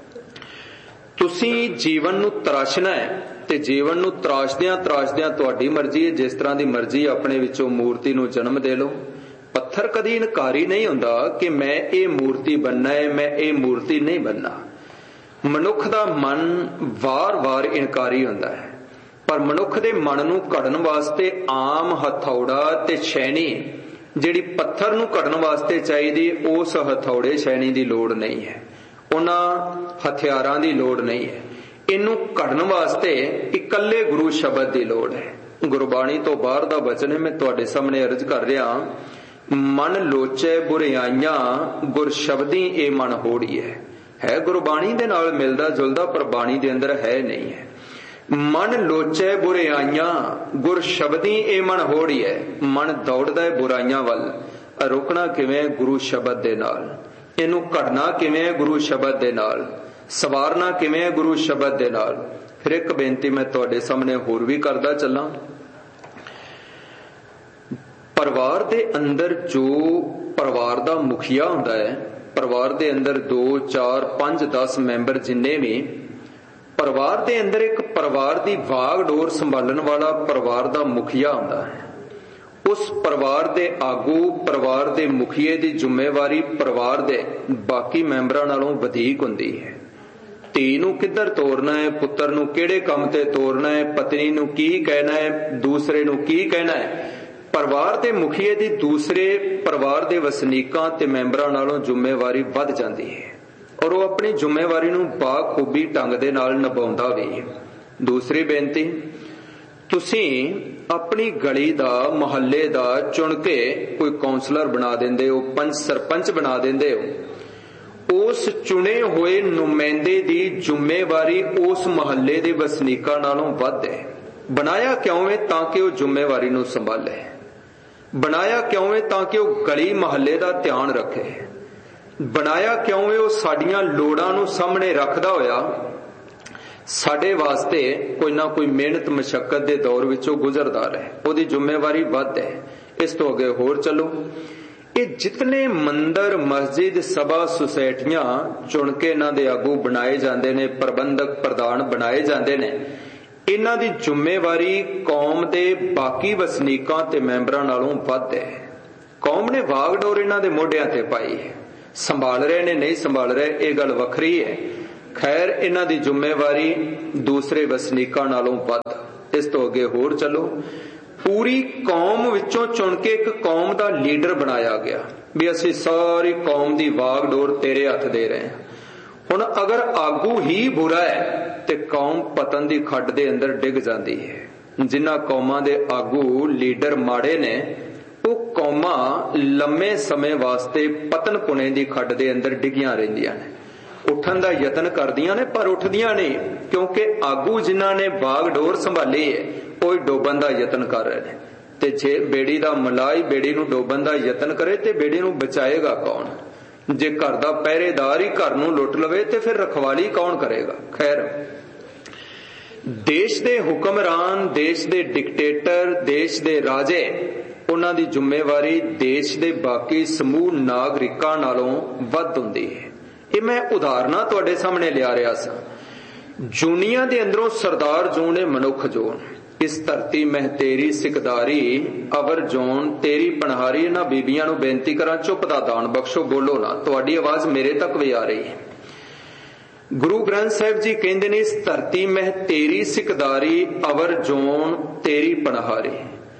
ਤੁਸੀਂ ਜੀਵਨ ਨੂੰ ਤਰਾਸ਼ਣਾ ਹੈ ਤੇ ਜੀਵਨ ਨੂੰ ਤਰਾਸ਼ਦਿਆਂ ਤੁਹਾਡੀ ਮਰਜ਼ੀ ਹੈ, ਜਿਸ ਤਰ੍ਹਾਂ ਦੀ ਮਰਜ਼ੀ ਆਪਣੇ ਵਿੱਚੋਂ ਮੂਰਤੀ ਨੂੰ ਜਨਮ ਦੇ ਲਓ। ਪੱਥਰ ਕਦੀ ਇਨਕਾਰੀ ਨਹੀਂ ਹੁੰਦਾ ਕਿ ਮੈਂ ਇਹ ਮੂਰਤੀ ਬਣਨਾ ਹੈ, ਮੈਂ ਇਹ ਮੂਰਤੀ ਨਹੀਂ ਬਣਨਾ। ਮਨੁੱਖ ਦਾ ਮਨ ਵਾਰ-ਵਾਰ ਇਨਕਾਰੀ ਹੁੰਦਾ ਹੈ, ਪਰ ਮਨੁੱਖ ਦੇ ਮਨ ਨੂੰ ਘੜਨ ਵਾਸਤੇ ਆਮ ਹਥੌੜਾ ਤੇ ਛੈਣੀ ਜਿਹੜੀ ਪੱਥਰ ਨੂੰ ਘੜਨ ਵਾਸਤੇ ਚਾਹੀਦੀ, ਉਸ ਹਥੌੜੇ ਛੈਣੀ ਦੀ ਲੋੜ ਨਹੀਂ ਹੈ, ਉਹਨਾਂ ਹਥਿਆਰਾਂ ਦੀ ਲੋੜ ਨਹੀਂ ਹੈ। ਇਹਨੂੰ ਘੜਨ ਵਾਸਤੇ ਇਕੱਲੇ ਗੁਰੂ ਸ਼ਬਦ ਦੀ ਲੋੜ ਹੈ। ਗੁਰਬਾਣੀ ਤੋਂ ਬਾਹਰ ਦਾ ਬਚਨ ਹੈ, ਮੈਂ ਤੁਹਾਡੇ ਸਾਹਮਣੇ ਅਰਜ਼ ਕਰ ਰਿਹਾ। ਮਨ ਲੋਚੈ ਬੁਰਿਆਈਆਂ ਗੁਰ ਸ਼ਬਦੀ ਇਹ ਮਨ ਹੋੜੀ ਹੈ ਗੁਰਬਾਣੀ ਦੇ ਨਾਲ ਮਿਲਦਾ ਜੁਲਦਾ, ਪਰ ਬਾਣੀ ਦੇ ਅੰਦਰ ਹੈ ਨਹੀਂ ਹੈ। ਮਨ ਲੋਚੈ ਬੁਰਿਆਈਆਂ ਗੁਰ ਸ਼ਬਦੀ ਇਹ ਮਨ ਹੋੜੀ ਹੈ। ਮਨ ਦੌੜਦਾ ਹੈ ਬੁਰਾਈਆਂ ਵੱਲ, ਰੋਕਣਾ ਕਿਵੇਂ? ਗੁਰੂ ਸ਼ਬਦ ਦੇ ਨਾਲ। ਇਹਨੂੰ ਘੜਨਾ ਕਿਵੇਂ? ਗੁਰੂ ਸ਼ਬਦ ਦੇ ਨਾਲ। ਸਵਾਰਨਾ ਕਿਵੇਂ? ਗੁਰੂ ਸ਼ਬਦ ਦੇ ਨਾਲ। ਫਿਰ ਇੱਕ ਬੇਨਤੀ ਮੈਂ ਤੁਹਾਡੇ ਸਾਹਮਣੇ ਹੋਰ ਵੀ ਕਰਦਾ ਚੱਲਾਂ। ਪਰਿਵਾਰ ਦੇ ਅੰਦਰ ਜੋ ਪਰਿਵਾਰ ਦਾ ਮੁਖੀਆ ਹੁੰਦਾ ਹੈ, ਪਰਿਵਾਰ ਦੇ ਅੰਦਰ 2, 4, 5, 10 ਮੈਂਬਰ ਜਿੰਨੇ ਵੀ, ਪਰਿਵਾਰ ਦੇ ਅੰਦਰ ਇੱਕ ਪਰਿਵਾਰ ਦੀ ਵਾਗਡੋਰ ਸੰਭਾਲਣ ਵਾਲਾ ਪਰਿਵਾਰ ਦਾ ਮੁਖੀਆ ਹੁੰਦਾ ਹੈ। ਉਸ ਪਰਿਵਾਰ ਦੇ ਆਗੂ, ਪਰਿਵਾਰ ਦੇ ਮੁਖੀਏ ਦੀ ਜ਼ਿੰਮੇਵਾਰੀ ਪਰਿਵਾਰ ਦੇ ਬਾਕੀ ਮੈਂਬਰਾਂ ਨਾਲੋਂ ਵਧੇਕ ਹੁੰਦੀ ਹੈ। ਧੀ ਨੂੰ ਕਿੱਧਰ ਤੋਰਨਾ ਹੈ, ਪੁੱਤਰ ਨੂੰ ਕਿਹੜੇ ਕੰਮ ਤੇ ਤੋਰਨਾ ਹੈ, ਪਤਨੀ ਨੂੰ ਕੀ ਕਹਿਣਾ ਹੈ, ਦੂਸਰੇ ਨੂੰ ਕੀ ਕਹਿਣਾ ਹੈ, ਪਰਿਵਾਰ ਦੇ ਮੁਖੀਏ ਦੀ ਦੂਸਰੇ ਪਰਿਵਾਰ ਦੇ ਵਸਨੀਕਾਂ ਤੇ ਮੈਂਬਰਾਂ ਨਾਲੋਂ ਜ਼ਿੰਮੇਵਾਰੀ ਵੱਧ ਜਾਂਦੀ ਹੈ ਔਰ ਉਹ ਆਪਣੀ ਜ਼ਿੰਮੇਵਾਰੀ ਨੂੰ ਬਾਖੂਬੀ ਢੰਗ ਦੇ ਨਾਲ ਨਿਭਾਉਂਦਾ ਵੀ। ਦੂਸਰੀ ਬੇਨਤੀ, ਤੁਸੀਂ ਆਪਣੀ ਗਲੀ ਦਾ, ਮੁਹੱਲੇ ਦਾ ਚੁਣ ਕੇ ਕੋਈ ਕੌਂਸਲਰ ਬਣਾ ਦਿੰਦੇ ਹੋ, ਪੰਚ ਸਰਪੰਚ ਬਣਾ ਦਿੰਦੇ ਹੋ। ਉਸ ਚੁਣੇ ਹੋਏ ਨੁਮਾਇੰਦੇ ਦੀ ਜ਼ਿੰਮੇਵਾਰੀ ਉਸ ਮੁਹੱਲੇ ਦੇ ਵਸਨੀਕਾਂ ਨਾਲੋਂ ਵੱਧ ਹੈ। ਬਣਾਇਆ ਕਿਉਂ ਹੈ? ਤਾਂ ਕਿ ਉਹ ਜ਼ਿੰਮੇਵਾਰੀ ਨੂੰ ਸੰਭਾਲੇ। ਬਣਾਇਆ ਕਿਉਂ ਹੈ? ਤਾਂ ਕਿ ਉਹ ਗਲੀ ਮੁਹੱਲੇ ਦਾ ਧਿਆਨ ਰੱਖੇ। ਬਣਾਇਆ ਕਿਉਂ ਹੈ? ਉਹ ਸਾਡੀਆਂ ਲੋੜਾਂ ਨੂੰ ਸਾਹਮਣੇ ਰੱਖਦਾ ਹੋਇਆ ਸਾਡੇ ਵਾਸਤੇ ਕੋਈ ਨਾ ਕੋਈ ਮਿਹਨਤ ਮਸ਼ੱਕਤ ਦੇ ਦੌਰ ਵਿੱਚੋਂ ਗੁਜ਼ਰਦਾ ਰਹੇ। ਉਹਦੀ ਜ਼ਿੰਮੇਵਾਰੀ ਵੱਧ ਹੈ। ਇਸ ਤੋਂ ਅੱਗੇ ਹੋਰ ਚੱਲੋ। ਇਹ ਜਿਤਨੇ ਮੰਦਰ, ਮਸਜਿਦ, ਸਭਾ, ਸੁਸਾਇਟੀਆਂ ਚੁਣ ਕੇ ਇਹਨਾਂ ਦੇ ਆਗੂ ਬਣਾਏ ਜਾਂਦੇ ਨੇ, ਪ੍ਰਬੰਧਕ, ਪ੍ਰਧਾਨ ਬਣਾਏ ਜਾਂਦੇ ਨੇ, ਇਹਨਾਂ ਦੀ ਜ਼ਿੰਮੇਵਾਰੀ ਕੌਮ ਦੇ ਬਾਕੀ ਵਸਨੀਕਾਂ ਤੇ ਮੈਂਬਰਾਂ ਨਾਲੋਂ ਵੱਧ ਹੈ। ਕੌਮ ਨੇ ਵਾਗਡੋਰ ਇਹਨਾਂ ਦੇ ਮੋਢਿਆਂ ਤੇ ਪਾਈ ਹੈ। संभाल रहे ने नहीं संभाल रहे, ये गल वखरी है। खैर इन्हां दी जिम्मेवारी दूसरे वसनीकां नालों वध। इस तो अगे होर चलो, पूरी कौम विचों चुन के एक कौम दा लीडर बनाया गया भी असीं सारी कौम दी वागडोर तेरे हथ दे रहे हैं। हुण अगर आगू ही बुरा है ते कौम पतन दी खड्ड दे अंदर डिग जाती है। जिन्हां कौमां दे आगू लीडर माड़े ने वो कौमां लंबे समय वास्ते पतन पुणे दी खड्ड दे अंदर डिगियां रहिंदियां ने। उठन दा यतन करदियां ने पर उठदियां नहीं, क्योंकि आगू जिन्हां ने बागडोर संभाली है वो डोबन दा यतन कर रहे हैं। ते जे बेड़ी दा मलाई बेड़ी नूं डोबन दा यतन करे ते बेड़ी नूं बचाएगा कौन? जे घर दा पहरेदार ही घर नूं लुट लवे ते फिर रखवाली कौन करेगा? खैर, देश दे हुक्मरान, देश दे डिक्टेटर, देश दे राजे, उन्हां दी जिम्मेवारी देश दे बाकी समूह नागरिकां नालों वध हुंदी है। ये मैं उदाहरणां तुहाडे सामने लिया रहा सा। जूनिया दे अंदरों सरदार जून ने मनुख जोन, इस धरती मह तेरी सिकदारी अवर जोन तेरी पनहारी। ना बीबियां नूं बेनती करा चुप दा दान बख्शो, बोलो ना, तुहाडी आवाज मेरे तक भी आ रही है। गुरु ग्रंथ साहिब जी कहंदे ने इस धरती मह तेरी सिकदारी अवर जोन तेरी पनहारी।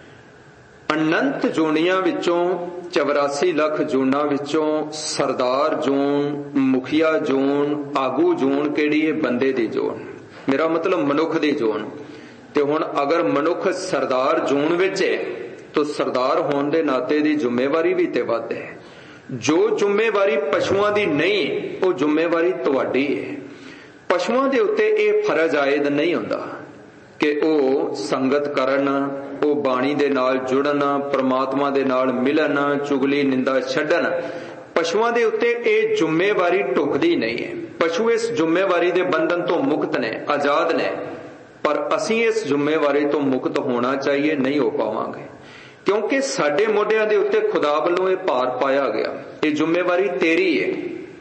अनंत जूनिया विचों 84 लाख जूना विचों सरदार जून, मुखिया जून, आगू जून केड़ी है? बंदे दी जोन, मेरा मतलब मनुख दी जोन। ते हुण अगर मनुख सरदार जून विच है तो सरदार होने दे नाते दी जिम्मेवारी भी ते वध है। जो जिम्मेवारी पशुआं दी नहीं वो जिम्मेवारी तुहाडी है। पशुआं दे उत्ते ये फर्ज आयद नहीं हुंदा कि वो संगत करन, वो बाणी दे नाल जुड़न, परमात्मा दे नाल मिलन, चुगली निंदा छड्डन। पशुआं दे उत्ते ये जिम्मेवारी ढुकदी नहीं है। पशु इस जिम्मेवारी दे बंधन तो मुक्त ने, आजाद ने, पर असी इस जिम्मेवारी तो मुक्त होना चाहिए, नहीं हो पावांगे, क्योंकि साडे मोढियां दे उत्ते खुदा वल्लों ये भार पाया गया। ये जिम्मेवारी तेरी है।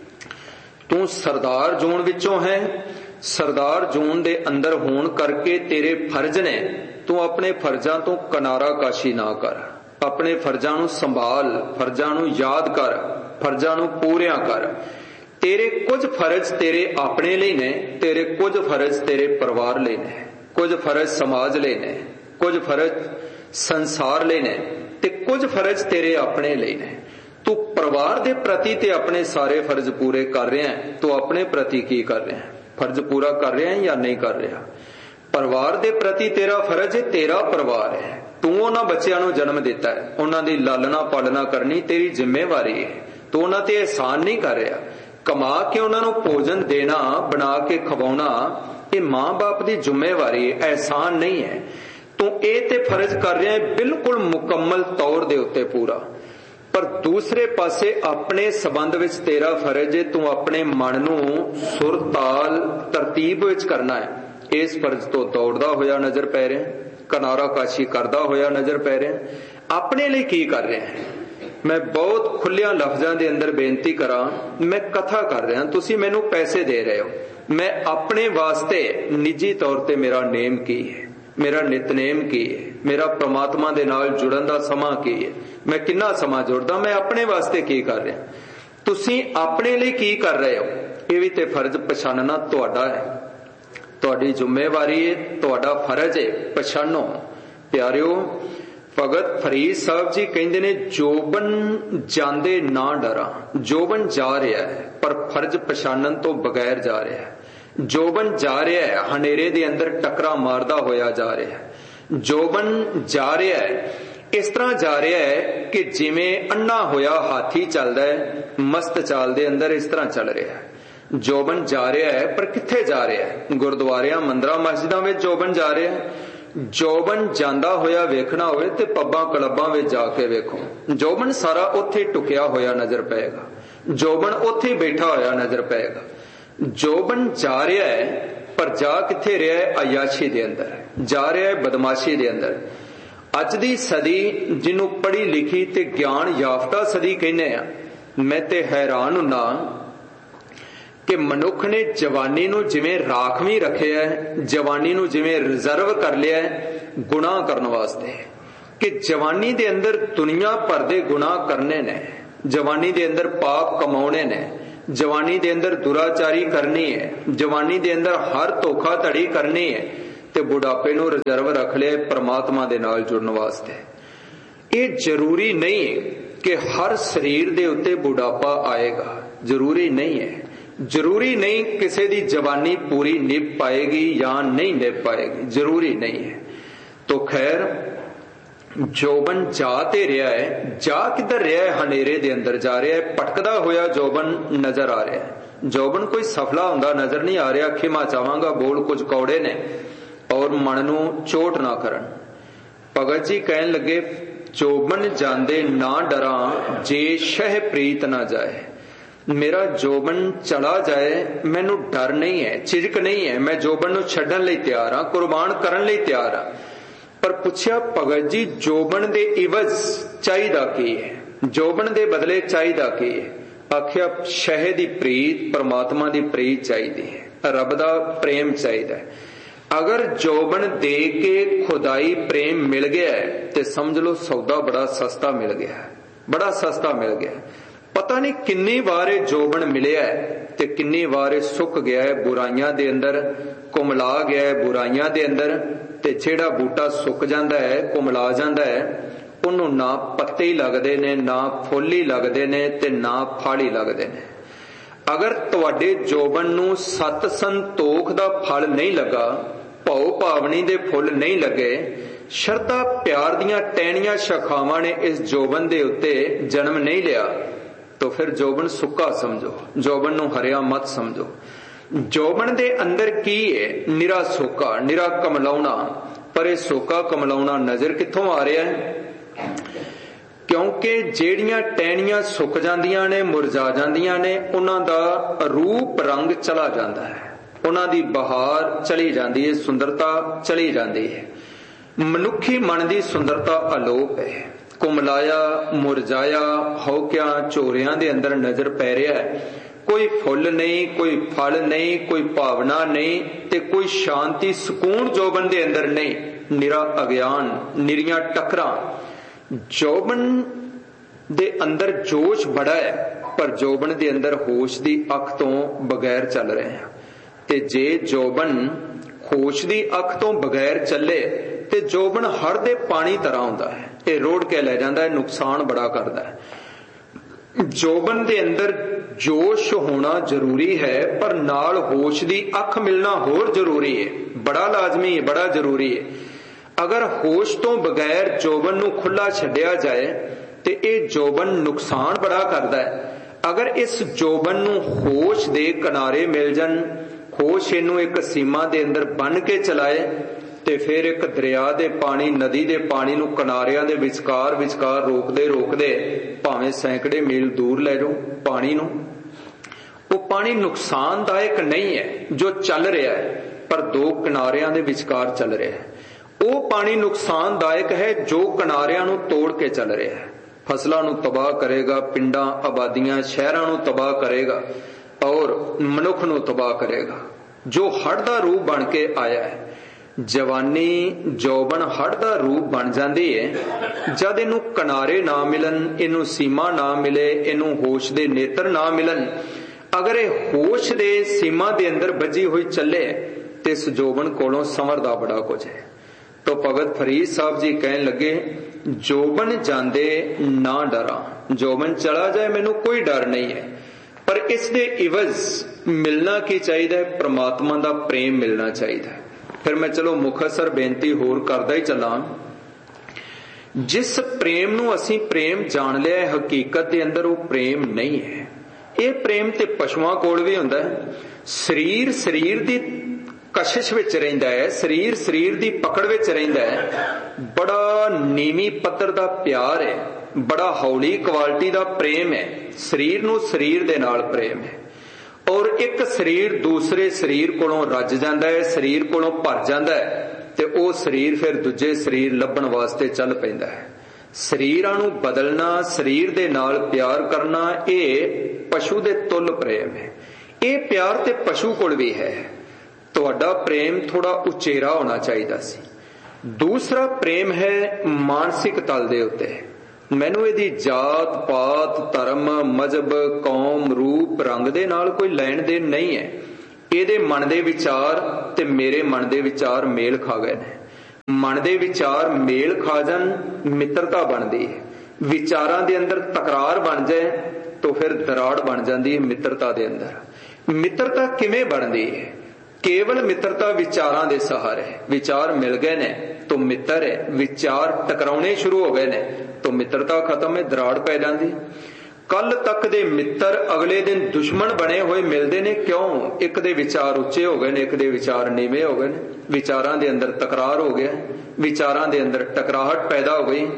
तू सरदार जून विचों है, सरदार जून दे अंदर होण करके तेरे फर्ज ने। तू अपने फर्जां तो किनारा काशी ना कर, अपने फर्जां नूं संभाल, फर्जां नूं याद कर, फर्जां नूं पूरियां कर। तेरे कुछ फर्ज तेरे अपने लिए ने, तेरे कुछ फर्ज तेरे परिवार लिए ने, कुछ फर्ज समाज लिए ने, कुछ फर्ज संसार लिए ने, ते कुछ फर्ज तेरे अपने लिए ने। तू परिवार दे प्रति ते अपने सारे फर्ज पूरे कर रहे हैं, तो अपने प्रति की कर रहे हैं? फर्ज पूरा कर रहे हैं या नहीं कर रहा? परिवार दे प्रति तेरा फर्ज है, तेरा परिवार है। तू उन्हां बच्चियां नूं जन्म दिता है, उन्हां दी लालना पालना करनी तेरी जिम्मेवारी है। तू उन्हां ते एहसान नहीं कर रहा। कमा के उन्होंने भोजन देना, बना के खवाना, ये मां बाप की जिम्मेवारी है, एहसान नहीं है। तू ये ते फर्ज कर रहा है बिल्कुल मुकम्मल तौर दे उत्ते पूरा, पर दूसरे पासे अपने संबंध विच तेरा फर्ज है, तू अपने मन नूं सुर ताल तरतीब विच करना है। इस फर्ज तो दौड़दा होया नजर पै रहे, किनारा काशी करदा होया नजर पै रहे। अपने लिए की कर रहे हैं? मैं बहुत खुलियां लफ्जां दे अंदर बेनती करा, मैं कथा कर रहा, तुसी मैनू पैसे दे रहे हो, मैं अपने वास्ते निजी तौर ते मेरा नेम की है, मेरा नितनेम की है, मेरा परमात्मा दे नाल जुड़न दा समा की है, मैं किन्ना समा जुड़दा, मैं अपने वास्ते की कर रहा, तुसी अपने लिए की कर रहे हो? ये भी ते फर्ज पछानना तुहाडा है, तुहाडी जिम्मेवारी है, तुहाडा फर्ज है, पछानो। प्यारिओ, भगत फरीद साहब जी कहते ने जोबन जांदे ना डरा। जोबन जा रहा है पर फर्ज पछानन तो बगैर जा रहा है। जोबन जा रहा है, हनेरे दे अंदर टकरा मारदा होया जा रहा है। जोबन जा रहा है, इस तरह जा रहा है कि जिवें अन्ना होया हाथी चलदा है, मस्त चाल दे अंदर इस तरह चल रहा है। जोबन जा रहा है पर कित्थे जा रहा है? गुरुद्वारियां, मंदिरां, मस्जिदां विच जोबन जा रहा है। जोबन जांदा होया वेखना होवे ते पब्बां क्लब्बां विच जाके वेखो, जोबन सारा उत्थे टुकिया होया नजर पेगा, जोबन उत्थे बैठा होया नजर पेगा। जोबन जा रहा है पर जा किथे रहा है? अयाशी दे अंदर जा रहा है, बदमाशी दे अंदर। अज दी सदी जिन्हों पढ़ी लिखी ते ज्ञान याफ्ता सदी कहने आ, मैं ते हैरान हुन्ना कि मनुख ने जवानी नूं जिवें राखवी रखिया है, जवानी नूं जिवें रिजर्व कर लिया है गुनाह करने वास्ते, कि जवानी दे अंदर दुनिया भर दे गुनाह करने ने, जवानी दे अंदर पाप कमाने ने, जवानी दे अंदर दुराचारी करनी है, जवानी दे अंदर हर धोखाधड़ी करनी है, ते बुढ़ापे नूं रिजर्व रख लिया परमात्मा दे नाल जुड़न वास्ते। ये जरूरी नहीं कि हर शरीर दे उत्ते बुढ़ापा आएगा, जरूरी नहीं है। जरूरी नहीं किसी दी जवानी पूरी निभ पाएगी या नहीं निभ पाएगी, जरूरी नहीं है। तो खैर जोबन जा ते रहा है, जा किधर रहा है? हनेरे दे अंदर जा रहा है, भटकदा होया जोबन नजर आ रहा है। जोबन कोई सफला हुंदा नजर नहीं आ रहा। खिमा चाहांगा बोल कुछ कौड़े ने और मन नूं चोट ना करन। भगत जी कहन लगे जोबन जांदे ना डरा जे शह प्रीत ना जाए। मेरा जोबन चला जाए मैनू डर नहीं है, झिझक नहीं है, मैं जोबन नूं छड्डण लई तैयार हां, कुर्बान करन लई तैयार हां। पर पुछया भगत जी जोबन दे इवज चाहिदा की है, जोबन दे बदले चाहिदा की है? आखिया शह दी प्रीत, परमात्मा दी प्रीत चाहिदी है, रब दा प्रेम चाहिदा है। अगर जोबन दे के खुदाई प्रेम मिल गया है ते समझ लो सौदा बड़ा सस्ता मिल गया है, बड़ा सस्ता मिल गया है। पता नहीं किन्नी बार जोबन मिलिया है ते किन्नी बार सुक गया है, बुराइयां दे अंदर कुमला गया है, बुराइयां दे अंदर। ते जेड़ा बूटा सुक जांदा है, कुमला जांदा है, उन्हों ना पत्ते ही लगदे ने, ना फुल ही लगदे ने ते ना फल ही लगदे ने। अगर तुहाडे जोबन नूं सत संतोख दा फल नहीं लगा, भौ भावनी दे फुल नहीं लगे, शरधा प्यार दियां टहनियां शाखावां ने इस जोबन दे उत्ते जन्म नहीं लिया, तो फिर जोबन सुक्का समझो, जोबन नूं हरिया मत समझो। जोबन दे अंदर की है? निरा सोका, निरा कमलाउना। पर यह सोका कमलाउना नजर कित्थों आ रहा है? क्योंकि जेड़ियां टहनियां सुक जांदियां ने, मुरझा जांदियां ने, उन्हां दा रूप रंग चला जांदा है, उन्हां दी बहार चली जांदी है, सुंदरता चली जांदी है। मनुखी मन दी सुंदरता अलोप है। कुमलाया मुरझाया होक्या झोरियां दे अंदर नजर पै रहा है। कोई फुल नहीं, कोई फल नहीं, कोई भावना नहीं, ते कोई शांति सुकून जोबन दे अंदर नहीं, निरा अज्ञान, निरियां टकरां। जोबन दे अंदर जोश बड़ा है, पर जोबन दे अंदर होश दी अख तो बगैर चल रहे हैं। ते जे जोबन होश दी अख तो बगैर चले ते जोबन हड़ दे पानी तरह हुंदा है, ये रोड़ के ले जांदा है, नुकसान बड़ा करदा है। जोबन दे अंदर जोश होना जरूरी है, पर नाल होश दी अख मिलना होर जरूरी है, बड़ा लाजमी है, बड़ा जरूरी है। अगर होश तो बगैर जोबन नूं खुला छड्डिया जाए ते ये जोबन नुकसान बड़ा करदा है। अगर इस जोबन नूं होश दे किनारे मिल जान, होश इनू एक सीमा दे अंदर बन के चलाए, ते फिर एक दरिया दे पानी, नदी दे पानी नूं किनारियां दे विचकार विचकार रोकदे रोकदे भावें सैकड़े मील दूर ले जाओ पानी नूं, वो पानी नुकसानदायक नहीं है जो चल रहा है, पर दो किनारियां दे विचकार चल रहा है। वो पानी नुकसानदायक है जो किनारियां नूं तोड़ के चल रहा है, फसलों नूं तबाह करेगा, पिंडां आबादियां शहरां नूं तबाह करेगा और मनुख नूं तबाह करेगा, जो हड़ दा रूप बन के आया है। जवानी जोबन हड़ दा रूप बन जाती है जद इनू किनारे ना मिलन, इनू सीमा ना मिले, इनू होश दे नेत्र ना मिलन। अगर ये होश दे सीमा दे अंदर बजी हुई चले तो इस जोबन कोलों संवरदा बड़ा कुछ है। तो भगत फरीद साहब जी कहन लगे जोबन जांदे ना डरा, जोबन चला जाए मैनू कोई डर नहीं है, पर इस दे इवज मिलना की चाहिए? परमात्मा दा प्रेम मिलना चाहिए। फिर मैं चलो मुखसर बेनती होर करदा ही चला। जिस प्रेम नूं असीं प्रेम जान लिया है, हकीकत दे अंदर वो प्रेम नहीं है। ये प्रेम ते पशुआं कोल भी हुंदा है। शरीर शरीर दी कशिश विच रहिंदा है, शरीर शरीर दी पकड़ विच रहिंदा है। बड़ा नीवी पत्तर दा प्यार है, बड़ा हौली क्वालिटी दा प्रेम है। शरीर नूं शरीर दे नाल प्रेम है, और एक शरीर दूसरे शरीर कोलों रज जांदा है, शरीर कोलों भर जांदा है, ते ओ शरीर फिर दूजे शरीर लभण वास्ते चल पैंदा है। शरीरां नूं बदलना, शरीर दे नाल प्यार करना, ये पशु दे तुल प्रेम है। ये प्यार ते पशु कोल भी है। तुहाडा प्रेम थोड़ा उचेरा होना चाहिए सी। दूसरा प्रेम है मानसिक तल दे उत्ते। ਮੈਨੂੰ ਇਹਦੀ ਜਾਤ ਪਾਤ ਧਰਮ ਮਜ਼ਹਬ ਕੌਮ ਰੂਪ ਰੰਗ ਦੇ ਨਾਲ ਕੋਈ ਲੈਣ ਦੇਣ ਨਹੀਂ ਹੈ। ਇਹਦੇ ਮਨ ਦੇ ਵਿਚਾਰ ਤੇ ਮੇਰੇ ਮਨ ਦੇ ਵਿਚਾਰ ਮੇਲ ਖਾ ਗਏ ਨੇ। ਮਨ ਦੇ ਵਿਚਾਰ ਮੇਲ ਖਾ ਜਾਣ ਮਿੱਤਰਤਾ ਬਣਦੀ ਹੈ। ਵਿਚਾਰਾਂ ਦੇ ਅੰਦਰ ਤਕਰਾਰ ਬਣ ਜਾਏ ਤਾਂ ਫਿਰ ਦਰਾੜ ਬਣ ਜਾਂਦੀ ਹੈ ਮਿੱਤਰਤਾ ਦੇ ਅੰਦਰ। ਮਿੱਤਰਤਾ ਕਿਵੇਂ ਬਣਦੀ ਹੈ? ਕੇਵਲ ਮਿੱਤਰਤਾ ਵਿਚਾਰਾਂ ਦੇ ਸਹਾਰੇ। ਵਿਚਾਰ ਮਿਲ ਗਏ ਨੇ ਤਾਂ ਮਿੱਤਰ ਹੈ, ਵਿਚਾਰ ਟਕਰਾਉਣੇ ਸ਼ੁਰੂ ਹੋ ਗਏ ਨੇ ਤਾਂ ਮਿੱਤਰਤਾ ਖਤਮ ਹੈ, ਦਰਾੜ ਪੈ ਜਾਂਦੀ। ਕੱਲ ਤੱਕ ਦੇ ਮਿੱਤਰ ਅਗਲੇ ਦਿਨ ਦੁਸ਼ਮਣ ਬਣੇ ਹੋਏ ਮਿਲਦੇ ਨੇ। ਕਿਉਂ? ਇੱਕ ਦੇ ਵਿਚਾਰ ਉੱਚੇ ਹੋ ਗਏ ਨੇ, ਇੱਕ ਦੇ ਵਿਚਾਰ ਨੀਵੇਂ ਹੋ ਗਏ ਨੇ। ਵਿਚਾਰਾਂ ਦੇ ਅੰਦਰ ਤਕਰਾਰ ਹੋ ਗਿਆ, ਵਿਚਾਰਾਂ ਦੇ ਅੰਦਰ ਟਕਰਾਹਟ ਪੈਦਾ ਹੋ ਗਈ।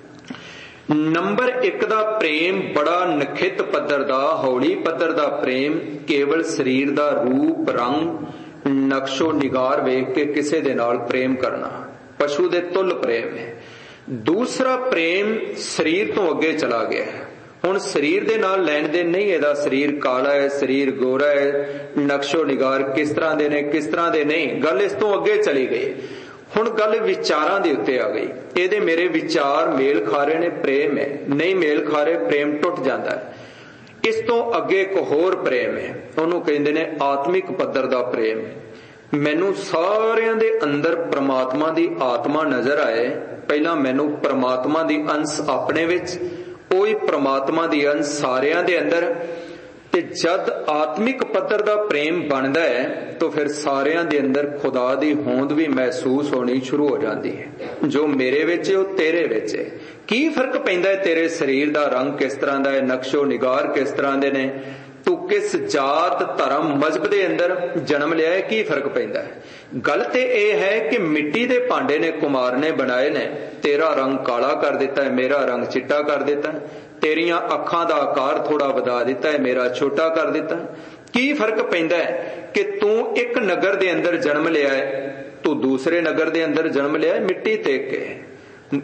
ਨੰਬਰ 1 ਦਾ ਪ੍ਰੇਮ ਬੜਾ ਨਖਿੱਤ ਪੱਧਰ ਦਾ, ਹੌਲੀ ਪੱਧਰ ਦਾ ਪ੍ਰੇਮ, ਕੇਵਲ ਸਰੀਰ ਦਾ ਰੂਪ ਰੰਗ ਨਕਸ਼ੋ ਨਿਗਾਰ ਵੇਖ ਕੇ ਕਿਸੇ ਦੇ ਨਾਲ ਪ੍ਰੇਮ ਕਰਨਾ, ਪਸ਼ੂ ਦੇ ਤੁੱਲ ਪ੍ਰੇਮ ਹੈ। ਦੂਸਰਾ ਪ੍ਰੇਮ ਸਰੀਰ ਤੋਂ ਅੱਗੇ ਚਲਾ ਗਿਆ। ਹੁਣ ਸਰੀਰ ਦੇ ਨਾਲ ਲੈਣ ਦੇਣ ਨਹੀਂ। ਇਹਦਾ ਸਰੀਰ ਕਾਲਾ ਹੈ, ਸਰੀਰ ਗੋਰਾ ਹੈ, ਨਕਸ਼ੋ ਨਿਗਾਰ ਕਿਸ ਤਰ੍ਹਾਂ ਦੇ ਨੇ ਕਿਸ ਤਰ੍ਹਾਂ ਦੇ ਨਹੀਂ, ਗੱਲ ਇਸ ਤੋਂ ਅੱਗੇ ਚਲੀ ਗਈ। ਹੁਣ ਗੱਲ ਵਿਚਾਰਾਂ ਦੇ ਉੱਤੇ ਆ ਗਈ। ਇਹਦੇ ਮੇਰੇ ਵਿਚਾਰ ਮੇਲ ਖਾ ਰਹੇ ਨੇ, ਪ੍ਰੇਮ ਹੈ। ਨਹੀਂ ਮੇਲ ਖਾ ਰਹੇ, ਪ੍ਰੇਮ ਟੁੱਟ ਜਾਂਦਾ ਹੈ। ਇਸ ਤੋਂ ਅੱਗੇ ਇੱਕ ਹੋਰ ਪ੍ਰੇਮ ਹੈ, ਉਹਨੂੰ ਕਹਿੰਦੇ ਨੇ ਆਤਮਿਕ ਪੱਧਰ ਦਾ ਪ੍ਰੇਮ। ਮੈਨੂੰ ਸਾਰਿਆਂ ਦੇ ਅੰਦਰ ਪ੍ਰਮਾਤਮਾ ਦੀ ਆਤਮਾ ਨਜ਼ਰ ਆਏ। ਪਹਿਲਾਂ ਮੈਨੂੰ ਪ੍ਰਮਾਤਮਾ ਦੀ ਅੰਸ਼ ਆਪਣੇ ਵਿੱਚ, ਉਹੀ ਪ੍ਰਮਾਤਮਾ ਦੀ ਅੰਸ਼ ਸਾਰਿਆਂ ਦੇ ਅੰਦਰ। ਤੇ ਜਦ ਆਤਮਿਕ ਪੱਧਰ ਦਾ ਪ੍ਰੇਮ ਬਣਦਾ ਹੈ ਤਾਂ ਫਿਰ ਸਾਰਿਆਂ ਦੇ ਅੰਦਰ ਖੁਦਾ ਦੀ ਹੋਂਦ ਵੀ ਮਹਿਸੂਸ ਹੋਣੀ ਸ਼ੁਰੂ ਹੋ ਜਾਂਦੀ ਹੈ। ਜੋ ਮੇਰੇ ਵਿੱਚ ਹੈ ਉਹ ਤੇਰੇ ਵਿੱਚ ਹੈ। ਕੀ ਫਰਕ ਪੈਂਦਾ ਹੈ? ਤੇਰੇ ਸਰੀਰ ਦਾ ਰੰਗ ਕਿਸ ਤਰ੍ਹਾਂ ਦਾ ਹੈ, ਨਕਸ਼ੋ ਨਿਗਾਰ ਕਿਸ ਤਰ੍ਹਾਂ ਦੇ ਨੇ, ਤੂੰ ਕਿਸ ਜਾਤ ਧਰਮ ਮਜ਼ਹਬ ਦੇ ਅੰਦਰ ਜਨਮ ਲਿਆ ਹੈ, ਕੀ ਫਰਕ ਪੈਂਦਾ ਹੈ? ਗੱਲ ਤੇ ਇਹ ਹੈ ਕਿ ਮਿੱਟੀ ਦੇ ਭਾਂਡੇ ਨੇ ਕੁਮਾਰ ਨੇ ਬਣਾਏ ਨੇ। ਤੇਰਾ ਰੰਗ ਕਾਲਾ ਕਰ ਦਿੱਤਾ ਹੈ, ਮੇਰਾ ਰੰਗ ਚਿੱਟਾ ਕਰ ਦਿੱਤਾ ਹੈ। ਤੇਰੀਆਂ ਅੱਖਾਂ ਦਾ ਆਕਾਰ ਥੋੜਾ ਵਧਾ ਦਿੱਤਾ ਹੈ, ਮੇਰਾ ਛੋਟਾ ਕਰ ਦਿੱਤਾ। ਕੀ ਫਰਕ ਪੈਂਦਾ ਹੈ ਕਿ ਤੂੰ ਇੱਕ ਨਗਰ ਦੇ ਅੰਦਰ ਜਨਮ ਲਿਆ ਹੈ, ਤੂੰ ਦੂਸਰੇ ਨਗਰ ਦੇ ਅੰਦਰ ਜਨਮ ਲਿਆ ਹੈ, ਮਿੱਟੀ ਤੇ ਕੇ।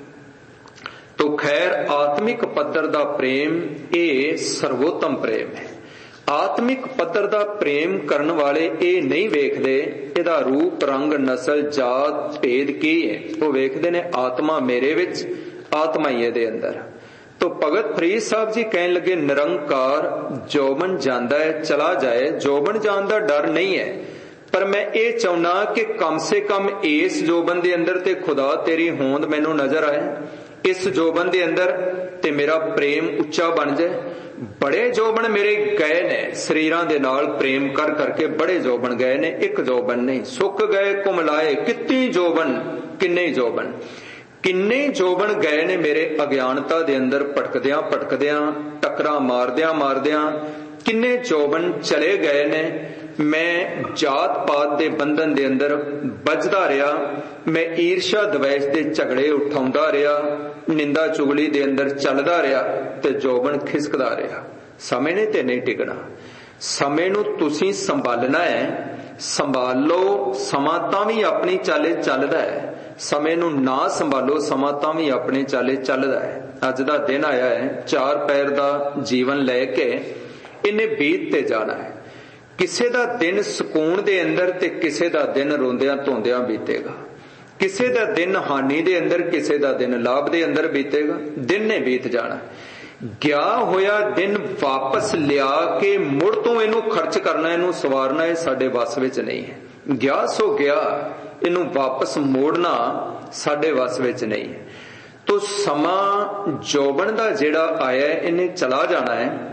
ਤੋ ਖੈਰ ਆਤਮਿਕ ਪੱਧਰ ਦਾ ਪ੍ਰੇਮ ਇਹ ਸਰਵੋਤਮ ਪ੍ਰੇਮ ਹੈ। ਆਤਮਿਕ ਪੱਧਰ ਦਾ ਪ੍ਰੇਮ ਕਰਨ ਵਾਲੇ ਇਹ ਨਹੀਂ ਵੇਖਦੇ ਇਹਦਾ ਰੂਪ ਰੰਗ ਨਸਲ ਜਾਤ ਭੇਦ ਕੀ ਹੈ। ਉਹ ਵੇਖਦੇ ਨੇ ਆਤਮਾ ਮੇਰੇ ਵਿੱਚ, ਆਤਮਾ ਹੀ ਇਹਦੇ ਅੰਦਰ। ਤੋ ਭਗਤ ਫਰੀਦ ਸਾਹਿਬ ਜੀ ਕਹਿਣ ਲੱਗੇ ਨਿਰੰਕਾਰ ਜੋਬਨ ਜਾਂਦਾ ਹੈ ਚਲਾ ਜਾਏ, ਜੋਬਨ ਜਾਣ ਦਾ ਡਰ ਨਹੀਂ ਹੈ, ਪਰ ਮੈਂ ਇਹ ਚਾਹੁੰਦਾ ਕਿ ਕਮ ਸੇ ਕਮ ਇਸ ਜੋਬਨ ਦੇ ਅੰਦਰ ਤੇ ਖੁਦਾ ਤੇਰੀ ਹੋਂਦ ਮੈਨੂੰ ਨਜ਼ਰ ਆਏ। ਇਸ ਜੋਬਨ ਦੇ ਅੰਦਰ ਤੇ ਮੇਰਾ ਪ੍ਰੇਮ ਉੱਚਾ ਬਣ ਜਾਏ। ਬੜੇ ਜੋਬਨ ਮੇਰੇ ਗਏ ਨੇ, ਸਰੀਰਾਂ ਦੇ ਨਾਲ ਪ੍ਰੇਮ ਕਰ ਕਰਕੇ ਬੜੇ ਜੋਬਨ ਗਏ ਨੇ, ਇੱਕ ਜੋਬਨ ਨਹੀਂ। ਸੁੱਕ ਗਏ ਕੁਮਲਾਏ ਕਿੰਨੇ ਜੋਬਨ, ਕਿੰਨੇ ਜੋਬਨ, ਕਿੰਨੇ ਜੋਬਨ ਗਏ ਨੇ ਮੇਰੇ ਅਗਿਆਨਤਾ ਦੇ ਅੰਦਰ ਭਟਕਦਿਆਂ ਭਟਕਦਿਆਂ, ਟੱਕਰਾਂ ਮਾਰਦਿਆਂ ਮਾਰਦਿਆਂ। ਕਿੰਨੇ ਜੋਬਨ ਚਲੇ ਗਏ ਨੇ। ਮੈਂ ਜਾਤ ਪਾਤ ਦੇ ਬੰਧਨ ਦੇ ਅੰਦਰ ਵੱਜਦਾ ਰਿਹਾ, ਮੈਂ ਈਰਸ਼ਾ ਦਵੇਸ਼ ਦੇ ਝਗੜੇ ਉਠਾਉਂਦਾ ਰਿਹਾ, ਨਿੰਦਾ ਚੁਗਲੀ ਦੇ ਅੰਦਰ ਚੱਲਦਾ ਰਿਹਾ ਤੇ ਜੋਬਨ ਖਿਸਕਦਾ ਰਿਹਾ। ਸਮੇਂ ਨੇ ਤੇ ਨਹੀਂ ਟਿਕਣਾ। ਸਮੇਂ ਨੂੰ ਤੁਸੀਂ ਸੰਭਾਲਣਾ ਹੈ, ਸੰਭਾਲ ਲਓ। ਸਮਾਂ ਤਾਂ ਵੀ ਆਪਣੀ ਚਾਲੇ ਚੱਲਦਾ ਹੈ, ਸਮੇਂ ਨੂੰ ਨਾ ਸੰਭਾਲੋ ਸਮਾਂ ਤਾਂ ਵੀ ਆਪਣੇ ਚਾਲੇ ਚੱਲਦਾ ਹੈ। ਅੱਜ ਦਾ ਦਿਨ ਆਇਆ ਹੈ, 4 ਪੈਰ ਦਾ ਜੀਵਨ ਲੈ ਕੇ ਇਹਨੇ ਬੀਤ ਤੇ ਜਾਣਾ ਹੈ। ਕਿਸੇ ਦਾ ਦਿਨ ਸਕੂਨ ਦੇ ਅੰਦਰ ਤੇ ਕਿਸੇ ਦਾ ਦਿਨ ਰੋਂਦਿਆਂ ਧੋਂਦਿਆਂ ਬੀਤੇਗਾ। ਕਿਸੇ ਦਾ ਦਿਨ ਹਾਨੀ ਦੇ ਅੰਦਰ, ਕਿਸੇ ਦਾ ਦਿਨ ਲਾਭ ਦੇ ਅੰਦਰ ਬੀਤੇਗਾ। ਦਿਨ ਨੇ ਬੀਤ ਜਾਣਾ। ਗਿਆ ਹੋਇਆ ਦਿਨ ਵਾਪਸ ਲਿਆ ਕੇ ਮੁੜ ਤੋਂ ਇਹਨੂੰ ਖਰਚ ਕਰਨਾ, ਇਹਨੂੰ ਸਵਾਰਨਾ ਇਹ ਸਾਡੇ ਵੱਸ ਵਿੱਚ ਨਹੀਂ ਹੈ। ਗਿਆ ਸੋ ਗਿਆ, ਇਹਨੂੰ ਵਾਪਸ ਮੋੜਨਾ ਸਾਡੇ ਵੱਸ ਵਿੱਚ ਨਹੀਂ ਹੈ। ਤੋ ਸਮਾਂ ਜੋਬਨ ਦਾ ਜਿਹੜਾ ਆਇਆ ਇਹਨੇ ਚਲਾ ਜਾਣਾ ਹੈ।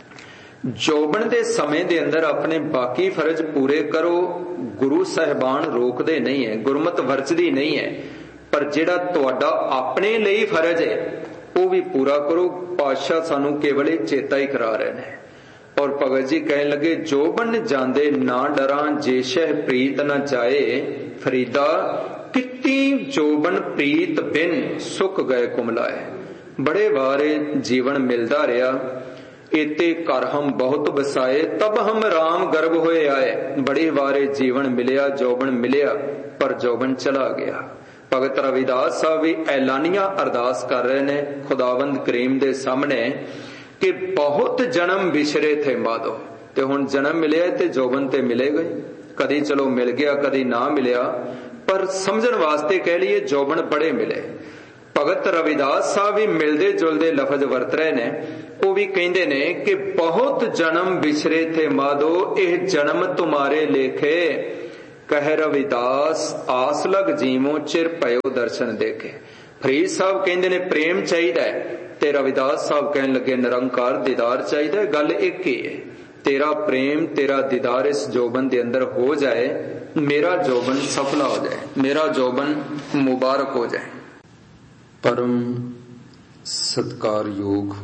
ਜੋਬਨ ਦੇ ਸਮੇਂ ਦੇ ਅੰਦਰ ਆਪਣੇ ਬਾਕੀ ਫਰਜ਼ ਪੂਰੇ ਕਰੋ। ਗੁਰੂ ਸਾਹਿਬਾਨ ਰੋਕਦੇ ਨਹੀਂ ਹੈ, ਗੁਰਮਤ ਵਰਜਦੀ ਨਹੀਂ ਹੈ, ਪਰ ਜਿਹੜਾ ਤੁਹਾਡਾ ਆਪਣੇ ਲਈ ਫਰਜ਼ ਹੈ ਉਹ ਵੀ ਪੂਰਾ ਕਰੋ। ਪਾਤਸ਼ਾਹ ਸਾਨੂੰ ਕੇਵਲ ਇਹ ਚੇਤਾ ਹੀ ਕਰਾ ਰਹੇ ਨੇ। ਔਰ ਭਗਤ ਜੀ ਕਹਿਣ ਲੱਗੇ ਜੋਬਨ ਜਾਂਦੇ ਨਾ ਡਰਾਂ, ਜੇ ਸ਼ਹਿ ਪ੍ਰੀਤ ਨਾ ਜਾਏ ਫਰੀਦਾ, ਕਿਤੀ ਜੋਬਨ ਪ੍ਰੀਤ ਬਿਨ ਸੁੱਕ ਗਏ ਕੁਮਲਾਏ। ਬੜੇ ਵਾਰੇ ਜੀਵਨ ਮਿਲਦਾ ਰਿਹਾ, ਇਤੇ ਘਰ ਹਮ ਬਹੁਤ ਬਸਾਏ, ਤਬ ਹਮ ਰਾਮ ਗਰਭ ਹੋਏ ਆਏ। ਬੜੇ ਵਾਰੇ ਜੀਵਨ ਮਿਲਿਆ, ਜੋਬਨ ਮਿਲਿਆ, ਪਰ ਜੋਬਨ ਚਲਾ ਗਿਆ। ਭਗਤ ਰਵਿਦਾਸ ਸਾਹਿਬ ਵੀ ਐਲਾਨੀਆਂ ਅਰਦਾਸ ਕਰ ਰਹੇ ਨੇ ਖੁਦਾਵੰਦ ਕਰੀਮ ਦੇ ਸਾਹਮਣੇ ਕਿ ਬਹੁਤ ਜਨਮ ਵਿਛਰੇ ਥੇ ਮਾਧੋ, ਤੇ ਹੁਣ ਜਨਮ ਮਿਲਿਆ ਤੇ ਜੋਬਨ ਤੇ ਮਿਲੇਗਾ। ਕਦੀ ਚਲੋ ਮਿਲ ਗਿਆ, ਕਦੀ ਨਾ ਮਿਲਿਆ, ਪਰ ਸਮਝਣ ਵਾਸਤੇ ਕਹਿ ਲਈਏ ਜੋਬਨ ਬੜੇ ਮਿਲੇ। ਭਗਤ ਰਵਿਦਾਸ ਸਾਹਿਬ ਵੀ ਮਿਲਦੇ ਜੁਲਦੇ ਲਫ਼ਜ਼ ਵਰਤ ਰਹੇ ਨੇ। ਉਹ ਵੀ ਕਹਿੰਦੇ ਨੇ ਕਿ ਬਹੁਤ ਜਨਮ ਵਿਸਰੇ ਥੇ ਮਾਧੋ, ਇਹ ਜਨਮ ਤੁਮਾਰੇ ਲੇਖੇ, ਕਹਿ ਰਵਿਦਾਸ ਆਸ ਲਗ ਜੀਵੋ, ਚਿਰ ਪਇਓ ਦਰਸ਼ਨ ਦੇਖੇ। ਫਰੀਦ ਸਾਹਿਬ ਕਹਿੰਦੇ ਨੇ ਪ੍ਰੇਮ ਚਾਹੀਦਾ ਹੈ, ਤੇ ਰਵਿਦਾਸ ਸਾਹਿਬ ਕਹਿਣ ਲੱਗੇ ਨਿਰੰਕਾਰ ਦੀਦਾਰ ਚਾਹੀਦਾ। ਗੱਲ ਇੱਕ ਹੀ ਹੈ, ਤੇਰਾ ਪ੍ਰੇਮ ਤੇਰਾ ਦੀਦਾਰ ਇਸ ਜੋਬਨ ਦੇ ਅੰਦਰ ਹੋ ਜਾਏ, ਮੇਰਾ ਜੋਬਨ ਸਫਲਾ ਹੋ ਜਾਏ, ਮੇਰਾ ਜੋਬਨ ਮੁਬਾਰਕ ਹੋ ਜਾਏ। ਪਰਮ ਸਤਿਕਾਰਯੋਗ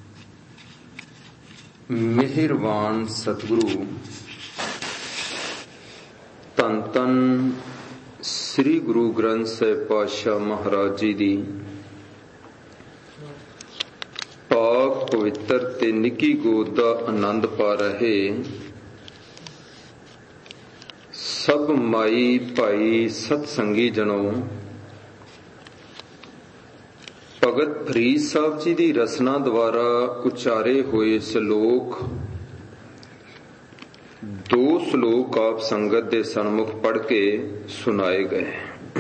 ਮਿਹਰਬਾਨ ਸਤਿਗੁਰੂ ਧੰਨ ਧੰਨ ਸ੍ਰੀ ਗੁਰੂ ਗ੍ਰੰਥ ਸਾਹਿਬ ਪਾਤਸ਼ਾਹ ਮਹਾਰਾਜ ਜੀ ਦੀ ਪਾਕ ਪਵਿੱਤਰ ਤੇ ਨਿੱਕੀ ਗੋਦ ਦਾ ਆਨੰਦ ਪਾ ਰਹੇ ਸਭ ਮਾਈ ਭਾਈ ਸਤਸੰਗੀ ਜਨੋ, ਭਗਤ ਫਰੀਦ ਸਾਹਿਬ ਜੀ ਦੀ ਰਸਨਾ ਦੁਆਰਾ ਉਚਾਰੇ ਹੋਏ ਸ਼ਲੋਕ, ਦੋ ਸ਼ਲੋਕ ਆਪ ਸੰਗਤ ਦੇ ਸਨਮੁਖ ਪੜ੍ਹ ਕੇ ਸੁਣਾਏ ਗਏ।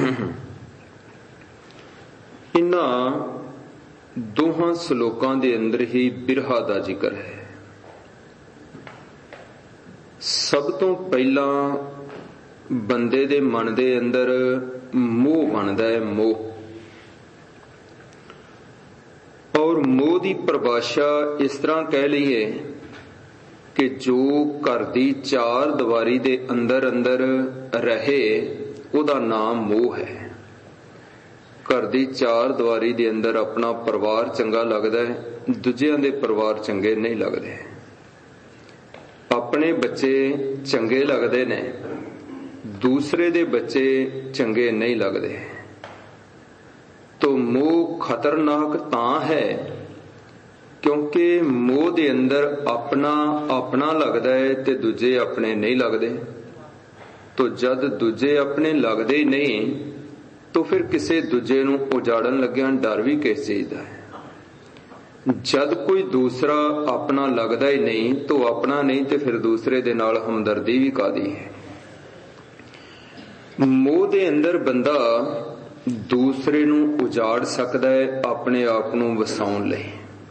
ਇਨ੍ਹਾਂ ਦੋਹਾਂ ਸ਼ਲੋਕਾਂ ਦੇ ਅੰਦਰ ਹੀ ਬਿਰਹਾ ਦਾ ਜ਼ਿਕਰ ਹੈ। ਸਭ ਤੋਂ ਪਹਿਲਾਂ ਬੰਦੇ ਦੇ ਮਨ ਦੇ ਅੰਦਰ ਮੋਹ ਬਣਦਾ ਹੈ, ਮੋਹ। ਔਰ ਮੋਹ ਦੀ ਪਰਿਭਾਸ਼ਾ ਇਸ ਤਰ੍ਹਾਂ ਕਹਿ ਲਈਏ ਕਿ ਜੋ ਘਰ ਦੀ ਚਾਰ ਦੀਵਾਰੀ ਦੇ ਅੰਦਰ ਅੰਦਰ ਰਹੇ ਉਹਦਾ ਨਾਮ ਮੋਹ ਹੈ। ਘਰ ਦੀ ਚਾਰ ਦੀਵਾਰੀ ਦੇ ਅੰਦਰ ਆਪਣਾ ਪਰਿਵਾਰ ਚੰਗਾ ਲੱਗਦਾ ਹੈ, ਦੂਜਿਆਂ ਦੇ ਪਰਿਵਾਰ ਚੰਗੇ ਨਹੀਂ ਲੱਗਦੇ। ਆਪਣੇ ਬੱਚੇ ਚੰਗੇ ਲੱਗਦੇ ਨੇ, ਦੂਸਰੇ ਦੇ ਬੱਚੇ ਚੰਗੇ ਨਹੀਂ ਲੱਗਦੇ। ਤੋ ਮੋਹ ਖਤਰਨਾਕ ਤਾਂ ਹੈ ਕਿਉਂਕਿ ਮੋਹ ਦੇ ਅੰਦਰ ਆਪਣਾ ਆਪਣਾ ਲੱਗਦਾ ਹੈ ਤੇ ਦੂਜੇ ਆਪਣੇ ਨਹੀਂ ਲੱਗਦੇ। ਤੋ ਜਦ ਦੂਜੇ ਆਪਣੇ ਲੱਗਦੇ ਹੀ ਨਹੀਂ ਤੋ ਫਿਰ ਕਿਸੇ ਦੂਜੇ ਨੂੰ ਉਜਾੜਨ ਲੱਗਿਆਂ ਡਰ ਵੀ ਕਿਸ ਚੀਜ਼ ਦਾ ਹੈ। ਜਦ ਕੋਈ ਦੂਸਰਾ ਆਪਣਾ ਲੱਗਦਾ ਹੀ ਨਹੀਂ ਤੋ ਆਪਣਾ ਨਹੀਂ ਤੇ ਫਿਰ ਦੂਸਰੇ ਦੇ ਨਾਲ ਹਮਦਰਦੀ ਵੀ ਕਾਹਦੀ ਹੈ। ਮੋਹ ਦੇ ਅੰਦਰ ਬੰਦਾ ਦੂਸਰੇ ਨੂੰ ਉਜਾੜ ਸਕਦਾ ਹੈ ਆਪਣੇ ਆਪ ਨੂੰ ਵਸਾਉਣ ਲਈ।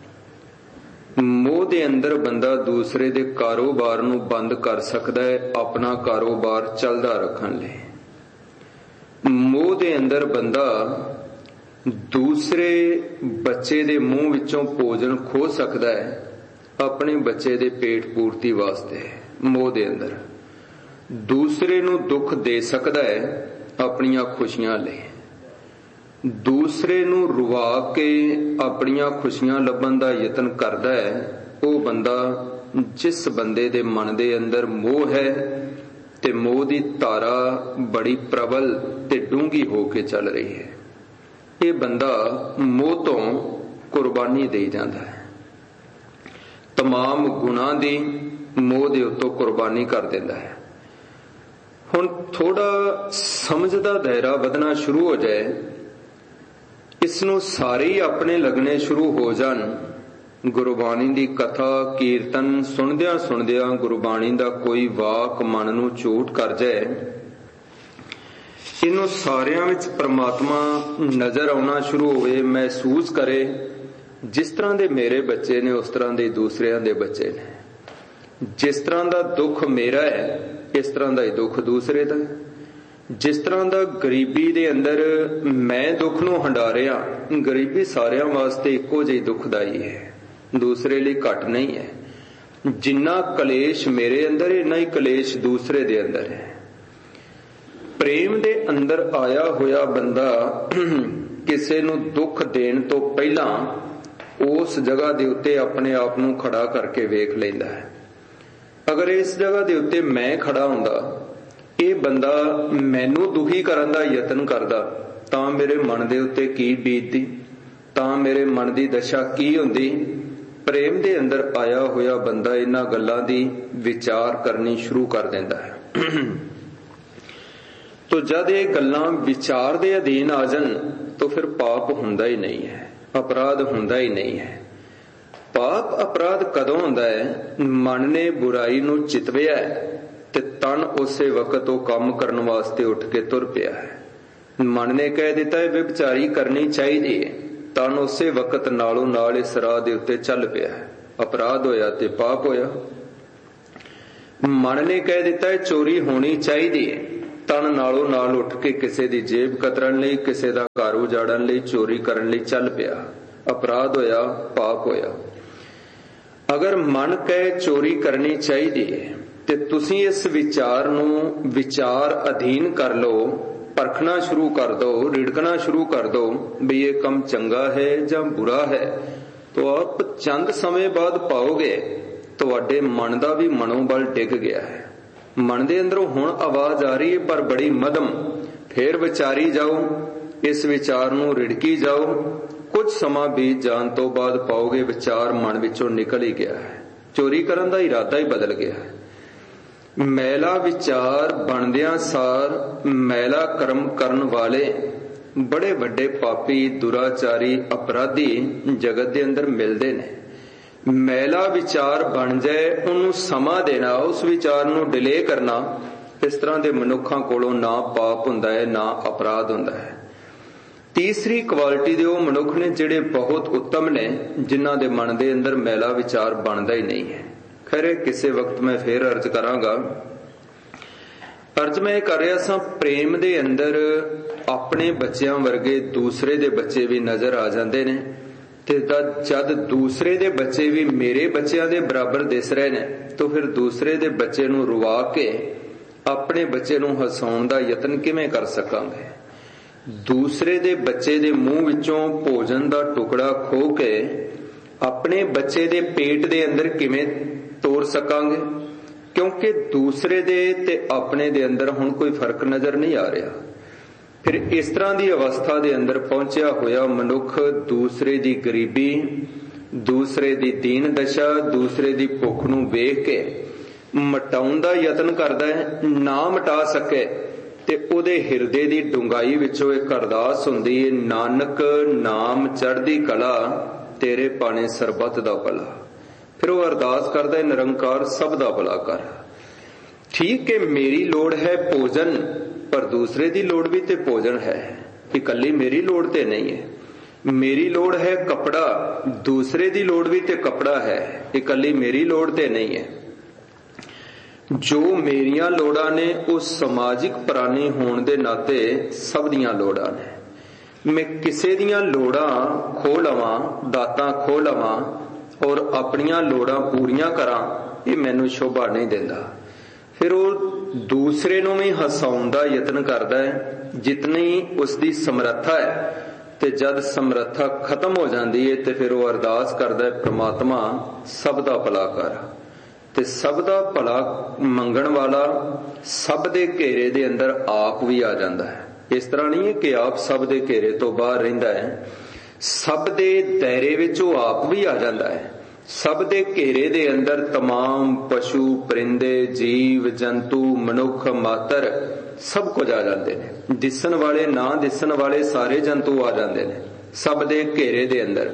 ਮੋਹ ਦੇ ਅੰਦਰ ਬੰਦਾ ਦੂਸਰੇ ਦੇ ਕਾਰੋਬਾਰ ਨੂੰ ਬੰਦ ਕਰ ਸਕਦਾ ਹੈ ਆਪਣਾ ਕਾਰੋਬਾਰ ਚੱਲਦਾ ਰੱਖਣ ਲਈ। ਮੋਹ ਦੇ ਅੰਦਰ ਬੰਦਾ ਦੂਸਰੇ ਬੱਚੇ ਦੇ ਮੂੰਹ ਵਿੱਚੋਂ ਭੋਜਨ ਖੋਹ ਸਕਦਾ ਹੈ ਆਪਣੇ ਬੱਚੇ ਦੇ ਪੇਟ ਪੂਰਤੀ ਵਾਸਤੇ। ਮੋਹ ਦੇ ਅੰਦਰ ਦੂਸਰੇ ਨੂੰ ਦੁੱਖ ਦੇ ਸਕਦਾ ਹੈ ਆਪਣੀਆਂ ਖੁਸ਼ੀਆਂ ਲਈ। ਦੂਸਰੇ ਨੂੰ ਰੁਵਾ ਕੇ ਆਪਣੀਆਂ ਖੁਸ਼ੀਆਂ ਲੱਭਣ ਦਾ ਯਤਨ ਕਰਦਾ ਹੈ ਉਹ ਬੰਦਾ ਜਿਸ ਬੰਦੇ ਦੇ ਮਨ ਦੇ ਅੰਦਰ ਮੋਹ ਹੈ ਤੇ ਮੋਹ ਦੀ ਧਾਰਾ ਬੜੀ ਪ੍ਰਬਲ ਤੇ ਡੂੰਘੀ ਹੋ ਕੇ ਚੱਲ ਰਹੀ ਹੈ। ਇਹ ਬੰਦਾ ਮੋਹ ਤੋਂ ਕੁਰਬਾਨੀ ਦੇ ਜਾਂਦਾ ਹੈ, ਤਮਾਮ ਗੁਨਾਹ ਦੀ ਮੋਹ ਦੇ ਉੱਤੋਂ ਕੁਰਬਾਨੀ ਕਰ ਦਿੰਦਾ ਹੈ। ਹੁਣ ਥੋੜਾ ਸਮਝ ਦਾ ਦਾਇਰਾ ਵਧਣਾ ਸ਼ੁਰੂ ਹੋ ਜਾਏ, ਇਸ ਨੂੰ ਸਾਰੇ ਹੀ ਆਪਣੇ ਲੱਗਣੇ ਸ਼ੁਰੂ ਹੋ ਜਾਣ। ਗੁਰਬਾਣੀ ਦੀ ਕਥਾ ਕੀਰਤਨ ਸੁਣਦਿਆਂ ਸੁਣਦਿਆਂ ਗੁਰਬਾਣੀ ਦਾ ਕੋਈ ਵਾਕ ਮਨ ਨੂੰ ਚੋਟ ਕਰ ਜਾਏ, ਇਹਨੂੰ ਸਾਰਿਆਂ ਵਿੱਚ ਪ੍ਰਮਾਤਮਾ ਨਜ਼ਰ ਆਉਣਾ ਸ਼ੁਰੂ ਹੋਵੇ, ਮਹਿਸੂਸ ਕਰੇ ਜਿਸ ਤਰ੍ਹਾਂ ਦੇ ਮੇਰੇ ਬੱਚੇ ਨੇ ਉਸ ਤਰ੍ਹਾਂ ਦੇ ਦੂਸਰਿਆਂ ਦੇ ਬੱਚੇ ਨੇ, ਜਿਸ ਤਰ੍ਹਾਂ ਦਾ ਦੁੱਖ ਮੇਰਾ ਹੈ ਇਸ ਤਰ੍ਹਾਂ ਦਾ ਹੀ ਦੁੱਖ ਦੂਸਰੇ ਦਾ, ਜਿਸ ਤਰ੍ਹਾਂ ਦਾ ਗਰੀਬੀ ਦੇ ਅੰਦਰ ਮੈਂ ਦੁੱਖ ਨੂੰ ਹੰਢਾ ਰਿਹਾ, ਗਰੀਬੀ ਸਾਰਿਆਂ ਵਾਸਤੇ ਇੱਕੋ ਜਿਹੀ ਦੁਖਦਾਈ ਹੈ, ਦੂਸਰੇ ਲਈ ਘੱਟ ਨਹੀਂ ਹੈ। ਜਿੰਨਾ ਕਲੇਸ਼ ਮੇਰੇ ਅੰਦਰ ਇੰਨਾ ਹੀ ਕਲੇਸ਼ ਦੂਸਰੇ ਦੇ ਅੰਦਰ ਹੈ। ਪ੍ਰੇਮ ਦੇ ਅੰਦਰ ਆਇਆ ਹੋਇਆ ਬੰਦਾ ਕਿਸੇ ਨੂੰ ਦੁੱਖ ਦੇਣ ਤੋਂ ਪਹਿਲਾਂ ਉਸ ਜਗ੍ਹਾ ਦੇ ਉੱਤੇ ਆਪਣੇ ਆਪ ਨੂੰ ਖੜਾ ਕਰਕੇ ਵੇਖ ਲੈਂਦਾ ਹੈ। ਅਗਰ ਇਸ ਜਗ੍ਹਾ ਦੇ ਉੱਤੇ ਮੈਂ ਖੜਾ ਹੁੰਦਾ, ਇਹ ਬੰਦਾ ਮੈਨੂੰ ਦੁਖੀ ਕਰਨ ਦਾ ਯਤਨ ਕਰਦਾ, ਤਾਂ ਮੇਰੇ ਮਨ ਦੇ ਉੱਤੇ ਕੀ ਬੀਤਦੀ, ਤਾਂ ਮੇਰੇ ਮਨ ਦੀ ਦਸ਼ਾ ਕੀ ਹੁੰਦੀ। ਪ੍ਰੇਮ ਦੇ ਅੰਦਰ ਆਇਆ ਹੋਇਆ ਬੰਦਾ ਇਹਨਾਂ ਗੱਲਾਂ ਦੀ ਵਿਚਾਰ ਕਰਨੀ ਸ਼ੁਰੂ ਕਰ ਦਿੰਦਾ ਹੈ। ਤੋ ਜਦ ਇਹ ਗੱਲਾਂ ਵਿਚਾਰ ਦੇ ਅਧੀਨ ਆ ਜਾਣ ਤਾਂ ਫਿਰ ਪਾਪ ਹੁੰਦਾ ਹੀ ਨਹੀਂ ਹੈ, ਅਪਰਾਧ ਹੁੰਦਾ ਹੀ ਨਹੀਂ ਹੈ। ਪਾਪ ਅਪਰਾਧ ਕਦੋਂ ਹੁੰਦਾ ਹੈ? ਮਨ ਨੇ ਬੁਰਾਈ ਨੂੰ ਚਿਤਵਿਆ ਤੇ ਤਨ ਉਸੇ ਵਕਤ ਉਹ ਕੰਮ ਕਰਨ ਵਾਸਤੇ ਉੱਠ ਕੇ ਤੁਰ ਪਿਆ ਹੈ। ਮਨ ਨੇ ਕਹਿ ਦਿੱਤਾ ਇਹ ਵਿਭਚਾਰੀ ਕਰਨੀ ਚਾਹੀਦੀ ਹੈ, ਤਾਂ ਉਸੇ ਵਕਤ ਨਾਲੋਂ ਨਾਲ ਇਸ ਰਾਹ ਦੇ ਉੱਤੇ ਚੱਲ ਪਿਆ। ਅਪਰਾਧ ਹੋਇਆ ਤੇ ਪਾਪ ਹੋਇਆ। ਮਨ ਨੇ ਕਹਿ ਦਿੱਤਾ ਇਹ ਚੋਰੀ ਹੋਣੀ ਚਾਹੀਦੀ ਹੈ, ਤਨ ਨਾਲੋਂ ਨਾਲ ਉੱਠ ਕੇ ਕਿਸੇ ਦੀ ਜੇਬ ਕਤਰਨ ਲਈ, ਕਿਸੇ ਦਾ ਘਰ ਉਜਾੜਨ ਲਈ, ਚੋਰੀ ਕਰਨ ਲਈ ਚੱਲ ਪਿਆ। ਅਪਰਾਧ ਹੋਇਆ, ਪਾਪ ਹੋਇਆ। ਅਗਰ ਮਨ ਕਹੇ ਚੋਰੀ ਕਰਨੀ ਚਾਹੀਦੀ ਹੈ ਤੇ ਤੁਸੀਂ ਇਸ ਵਿਚਾਰ ਨੂੰ ਵਿਚਾਰ ਅਧੀਨ ਕਰ ਲਓ, ਪਰਖਣਾ ਸ਼ੁਰੂ ਕਰ ਦੋ, ਰਿੜਕਣਾ ਸ਼ੁਰੂ ਕਰ ਦੋ ਵੀ ਇਹ ਕੰਮ ਚੰਗਾ ਹੈ ਜਾਂ ਬੁਰਾ ਹੈ, ਤਾਂ ਆਪ ਚੰਦ ਸਮੇਂ ਬਾਅਦ ਪਾਓਗੇ ਤੁਹਾਡੇ ਮਨ ਦਾ ਵੀ ਮਨੋਬਲ ਡਿੱਗ ਗਿਆ ਹੈ। ਮਨ ਦੇ ਅੰਦਰੋਂ ਹੁਣ ਆਵਾਜ਼ ਆ ਰਹੀ ਹੈ ਪਰ ਬੜੀ ਮੱਧਮ। ਫੇਰ ਵਿਚਾਰੀ ਜਾਓ, ਇਸ ਵਿਚਾਰ ਨੂੰ ਰਿੜਕੀ ਜਾਓ। ਕੁਝ ਸਮਾਂ ਬੀਤ ਜਾਣ ਤੋਂ ਬਾਅਦ ਪਾਓਗੇ ਵਿਚਾਰ ਮਨ ਵਿੱਚੋਂ ਨਿਕਲ ਹੀ ਗਿਆ ਹੈ, ਚੋਰੀ ਕਰਨ ਦਾ ਇਰਾਦਾ ਹੀ ਬਦਲ ਗਿਆ ਹੈ। ਮੈਲਾ ਵਿਚਾਰ ਬਣਦਿਆਂ ਸਾਰ ਮੈਲਾ ਕਰਮ ਕਰਨ ਵਾਲੇ ਬੜੇ ਵੱਡੇ ਪਾਪੀ, ਦੁਰਾਚਾਰੀ, ਅਪਰਾਧੀ ਜਗਤ ਦੇ ਅੰਦਰ ਮਿਲਦੇ ਨੇ। ਮੈਲਾ ਵਿਚਾਰ ਬਣ ਜਾਏ, ਉਹਨੂੰ ਸਮਾਂ ਦੇਣਾ, ਉਸ ਵਿਚਾਰ ਨੂੰ ਡਿਲੇ ਕਰਨਾ, ਇਸ ਤਰ੍ਹਾਂ ਦੇ ਮਨੁੱਖਾਂ ਕੋਲੋਂ ਨਾ ਪਾਪ ਹੁੰਦਾ ਹੈ ਨਾ ਅਪਰਾਧ ਹੁੰਦਾ ਹੈ। ਤੀਸਰੀ ਕੁਆਲਿਟੀ ਦੇ ਉਹ ਮਨੁੱਖ ਨੇ ਜਿਹੜੇ ਬਹੁਤ ਉੱਤਮ ਨੇ, ਜਿਨ੍ਹਾਂ ਦੇ ਮਨ ਦੇ ਅੰਦਰ ਮੈਲਾ ਵਿਚਾਰ ਬਣਦਾ ਹੀ ਨਹੀਂ ਹੈ। ਖੈਰ ਕਿਸੇ ਵਕਤ ਮੈਂ ਫੇਰ ਅਰਜ਼ ਕਰਾਂਗਾ। ਅਰਜ਼ ਮੈਂ ਕਰ ਰਿਹਾ ਸਾਂ, ਪ੍ਰੇਮ ਦੇ ਅੰਦਰ ਆਪਣੇ ਬੱਚਿਆਂ ਵਰਗੇ ਦੂਸਰੇ ਦੇ ਬੱਚੇ ਵੀ ਨਜ਼ਰ ਆ ਜਾਂਦੇ ਨੇ, ਤੇ ਜਦ ਦੂਸਰੇ ਦੇ ਬੱਚੇ ਵੀ ਮੇਰੇ ਬੱਚਿਆਂ ਦੇ ਬਰਾਬਰ ਦਿਸ ਰਹੇ ਨੇ, ਤਾਂ ਫਿਰ ਦੂਸਰੇ ਦੇ ਬੱਚੇ ਨੂੰ ਰੁਵਾ ਕੇ ਆਪਣੇ ਬੱਚੇ ਨੂੰ ਹਸਾਉਣ ਦਾ ਯਤਨ ਕਿਵੇਂ ਕਰ ਸਕਾਂਗੇ? ਦੂਸਰੇ ਦੇ ਬੱਚੇ ਦੇ ਮੂੰਹ ਵਿੱਚੋਂ ਭੋਜਨ ਦਾ ਟੁਕੜਾ ਖੋਹ ਕੇ ਆਪਣੇ ਬੱਚੇ ਦੇ ਪੇਟ ਦੇ ਅੰਦਰ ਕਿਵੇਂ ਤੋੜ ਸਕਾਂਗੇ? ਕਿਉਂਕਿ ਦੂਸਰੇ ਦੇ ਤੇ ਆਪਣੇ ਦੇ ਅੰਦਰ ਹੁਣ ਕੋਈ ਫਰਕ ਨਜ਼ਰ ਨਹੀਂ ਆ ਰਿਹਾ। ਫਿਰ ਇਸ ਤਰ੍ਹਾਂ ਦੀ ਅਵਸਥਾ ਦੇ ਅੰਦਰ ਪਹੁੰਚਿਆ ਹੋਇਆ ਮਨੁੱਖ ਦੂਸਰੇ ਦੀ ਗਰੀਬੀ, ਦੂਸਰੇ ਦੀ ਦੀਨ ਦਸ਼ਾ, ਦੂਸਰੇ ਦੀ ਭੁੱਖ ਨੂੰ ਵੇਖ ਕੇ ਮਿਟਾਉਣ ਦਾ ਯਤਨ ਕਰਦਾ ਹੈ। ਨਾ ਮਿਟਾ ਸਕੇ ਤੇ ਉਹਦੇ ਹਿਰਦੇ ਦੀ ਡੂੰਘਾਈ ਵਿੱਚੋਂ ਇੱਕ ਅਰਦਾਸ ਹੁੰਦੀ ਹੈ, ਨਾਨਕ ਨਾਮ ਚੜ੍ਹਦੀ ਕਲਾ ਤੇਰੇ ਪਾਣੇ ਸਰਬੱਤ ਦਾ ਭਲਾ। ਫਿਰ ਉਹ ਅਰਦਾਸ ਕਰਦਾ ਹੈ, ਨਿਰੰਕਾਰ ਸਭ ਦਾ ਭਲਾ ਕਰ। ਠੀਕ ਹੈ, ਮੇਰੀ ਲੋੜ ਹੈ ਭੋਜਨ, ਪਰ ਦੂਸਰੇ ਦੀ ਲੋੜ ਵੀ ਤੇ ਭੋਜਨ ਹੈ, ਇਕੱਲੀ ਮੇਰੀ ਲੋੜ ਤੇ ਨਹੀਂ ਹੈ। ਮੇਰੀ ਲੋੜ ਹੈ ਕੱਪੜਾ, ਦੂਸਰੇ ਦੀ ਲੋੜ ਵੀ ਤੇ ਕੱਪੜਾ ਹੈ, ਇਕੱਲੀ ਮੇਰੀ ਲੋੜ ਤੇ ਨਹੀਂ ਹੈ। ਜੋ ਮੇਰੀਆਂ ਲੋੜਾਂ ਨੇ ਉਹ ਸਮਾਜਿਕ ਪ੍ਰਾਣੀ ਹੋਣ ਦੇ ਨਾਤੇ ਸਭ ਦੀਆਂ ਲੋੜਾਂ ਨੇ। ਮੈਂ ਕਿਸੇ ਦੀਆਂ ਲੋੜਾਂ ਖੋਹ ਲਵਾਂ, ਦਾਤਾਂ ਖੋਹ ਲਵਾਂ ਔਰ ਆਪਣੀਆਂ ਲੋੜਾਂ ਪੂਰੀਆਂ ਕਰਾਂ, ਇਹ ਮੈਨੂੰ ਸ਼ੋਭਾ ਨਹੀਂ ਦਿੰਦਾ। ਫਿਰ ਉਹ ਦੂਸਰੇ ਨੂੰ ਵੀ ਹਸਾਉਣ ਦਾ ਯਤਨ ਕਰਦਾ ਹੈ ਜਿਤਨੀ ਉਸ ਦੀ ਸਮਰੱਥਾ ਹੈ, ਤੇ ਜਦ ਸਮਰੱਥਾ ਖਤਮ ਹੋ ਜਾਂਦੀ ਹੈ ਤੇ ਫਿਰ ਉਹ ਅਰਦਾਸ ਕਰਦਾ ਹੈ, ਪ੍ਰਮਾਤਮਾ ਸਭ ਦਾ ਭਲਾ ਕਰ। ਤੇ ਸਭ ਦਾ ਭਲਾ ਮੰਗਣ ਵਾਲਾ ਸਭ ਦੇ ਘੇਰੇ ਦੇ ਅੰਦਰ ਆਪ ਵੀ ਆ ਜਾਂਦਾ ਹੈ। ਇਸ ਤਰ੍ਹਾਂ ਨਹੀਂ ਹੈ ਕਿ ਆਪ ਸਭ ਦੇ ਘੇਰੇ ਤੋਂ ਬਾਹਰ ਰਹਿੰਦਾ ਹੈ, ਸਭ ਦੇ ਦਾਇਰੇ ਵਿੱਚ ਉਹ ਆਪ ਵੀ ਆ ਜਾਂਦਾ ਹੈ। ਸਭ ਦੇ ਘੇਰੇ ਦੇ ਅੰਦਰ तमाम ਪਸ਼ੂ, ਪਰਿੰਦੇ, ਜੀਵ ਜੰਤੂ, ਮਨੁੱਖ ਮਾਤਰ ਸਭ ਕੁਝ ਆ ਜਾਂਦੇ ਨੇ। ਦਿਸਣ ਵਾਲੇ, ਨਾ ਦਿਸਣ ਵਾਲੇ ਸਾਰੇ ਜੰਤੂ ਆ ਜਾਂਦੇ ਨੇ ਸਭ ਦੇ ਘੇਰੇ ਦੇ ਅੰਦਰ।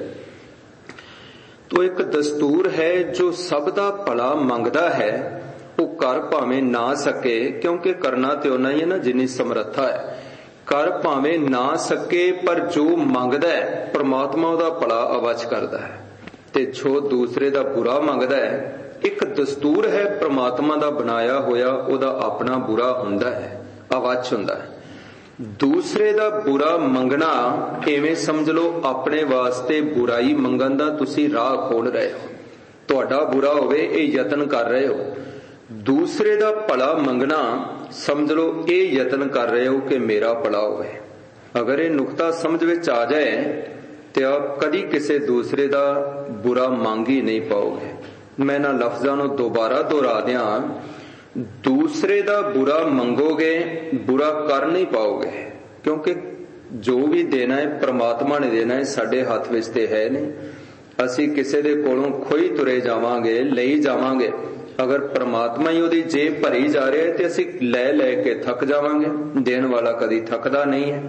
ਤੋ ਇੱਕ ਦਸਤੂਰ ਹੈ, ਜੋ ਸਭ ਦਾ ਭਲਾ ਮੰਗਦਾ ਹੈ ਉਹ ਕਰ ਭਾਵੇਂ ਨਾ ਸਕੇ, ਕਿਉਂਕਿ ਕਰਨਾ ਤੇ ਉਹਨਾਂ ਹੀ ਹੈ ਨਾ ਜਿੰਨੀ ਸਮਰੱਥਾ ਹੈ। ਕਰ ਭਾਵੇਂ ਨਾ ਸਕੇ, ਪਰ ਜੋ ਮੰਗਦਾ ਹੈ ਪ੍ਰਮਾਤਮਾ ਉਹਦਾ ਭਲਾ ਅਵੱਚ ਕਰਦਾ ਹੈ। ਤੇ ਜੋ ਦੂਸਰੇ ਦਾ ਬੁਰਾ ਮੰਗਦਾ ਹੈ, ਇੱਕ ਦਸਤੂਰ ਹੈ ਪ੍ਰਮਾਤਮਾ ਦਾ ਬਣਾਇਆ ਹੋਇਆ, ਉਹਦਾ ਆਪਣਾ ਬੁਰਾ ਹੁੰਦਾ ਹੈ, ਅਵੱਚ ਹੁੰਦਾ ਹੈ। ਦੂਸਰੇ ਦਾ ਬੁਰਾ ਮੰਗਣਾ ਐਵੇਂ ਸਮਝ ਲਓ ਆਪਣੇ ਵਾਸਤੇ ਬੁਰਾਈ ਮੰਗਣ ਦਾ ਤੁਸੀਂ ਰਾਹ ਖੋਲ ਰਹੇ ਹੋ। ਤੁਹਾਡਾ ਬੁਰਾ ਹੋਵੇ ਇਹ ਯਤਨ ਕਰ ਰਹੇ ਹੋ। ਦੂਸਰੇ ਦਾ ਭਲਾ ਮੰਗਣਾ ਸਮਝ ਲਓ ਇਹ ਯਤਨ ਕਰ ਰਹੇ ਹੋ ਕਿ ਮੇਰਾ ਭਲਾ ਹੋਵੇ। ਅਗਰ ਇਹ ਨੁਕਤਾ ਸਮਝ ਵਿੱਚ ਆ ਜਾਏ ਤੇ ਆਪ ਕਦੀ ਕਿਸੇ ਦੂਸਰੇ ਦਾ ਬੁਰਾ ਮੰਗ ਹੀ ਨਹੀਂ ਪਾਓਗੇ। ਮੈਂ ਇਹਨਾਂ ਲਫ਼ਜ਼ਾਂ ਨੂੰ ਦੁਬਾਰਾ ਦੁਹਰਾ ਦਿਆਂ, ਦੂਸਰੇ ਦਾ ਬੁਰਾ ਮੰਗੋਗੇ, ਬੁਰਾ ਕਰ ਨਹੀਂ ਪਾਓਗੇ, ਕਿਉਂਕਿ ਜੋ ਵੀ ਦੇਣਾ ਹੈ ਪ੍ਰਮਾਤਮਾ ਨੇ ਦੇਣਾ ਹੈ, ਸਾਡੇ ਹੱਥ ਵਿੱਚ ਤੇ ਹੈ ਨਹੀਂ। ਅਸੀਂ ਕਿਸੇ ਦੇ ਕੋਲੋਂ ਖੋਈ ਤੁਰੇ ਜਾਵਾਂਗੇ, ਲਈ ਜਾਵਾਂਗੇ। ਅਗਰ ਪ੍ਰਮਾਤਮਾ ਹੀ ਉਹਦੀ ਜੇਬ ਭਰੀ ਜਾ ਰਿਹਾ ਹੈ ਤੇ ਅਸੀਂ ਲੈ ਲੈ ਕੇ ਥੱਕ ਜਾਵਾਂਗੇ। ਦੇਣ ਵਾਲਾ ਕਦੀ ਥੱਕਦਾ ਨਹੀਂ ਹੈ।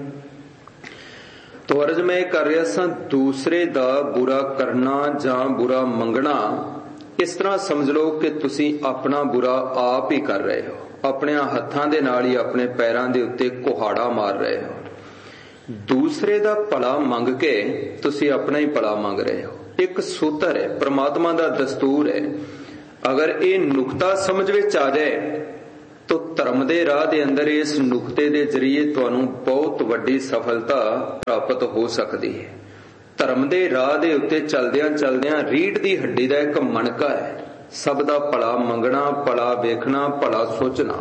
ਤੋ ਅਰਜ਼ ਮੈਂ ਕਰ ਰਿਹਾ ਸਾਂ, ਦੂਸਰੇ ਦਾ ਬੁਰਾ ਕਰਨਾ ਜਾਂ ਬੁਰਾ ਮੰਗਣਾ ਇਸ ਤਰ੍ਹਾਂ ਸਮਝ ਲਓ ਕਿ ਤੁਸੀਂ ਆਪਣਾ ਬੁਰਾ ਆਪ ਹੀ ਕਰ ਰਹੇ ਹੋ। ਆਪਣੇ ਹੱਥਾਂ ਦੇ ਨਾਲ ਹੀ ਆਪਣੇ ਪੈਰਾਂ ਦੇ ਉੱਤੇ ਕੁਹਾੜਾ ਮਾਰ ਰਹੇ ਹੋ। दूसरे दा भला मंग के तुसी अपना ही भला मंग रहे हो। एक सूत्र है, परमात्मा दा दस्तूर है। अगर ये नुकता समझ विच आ जाए तो धर्म दे राह दे अंदर इस नुकते दे जरिए तुहानू बहुत वड्डी सफलता प्राप्त हो सकती है। धर्म दे राह दे उत्ते चलदियां चलदियां रीढ़ दी हड्डी दा एक मनका है, सब दा भला मंगना, भला वेखना, भला सोचना।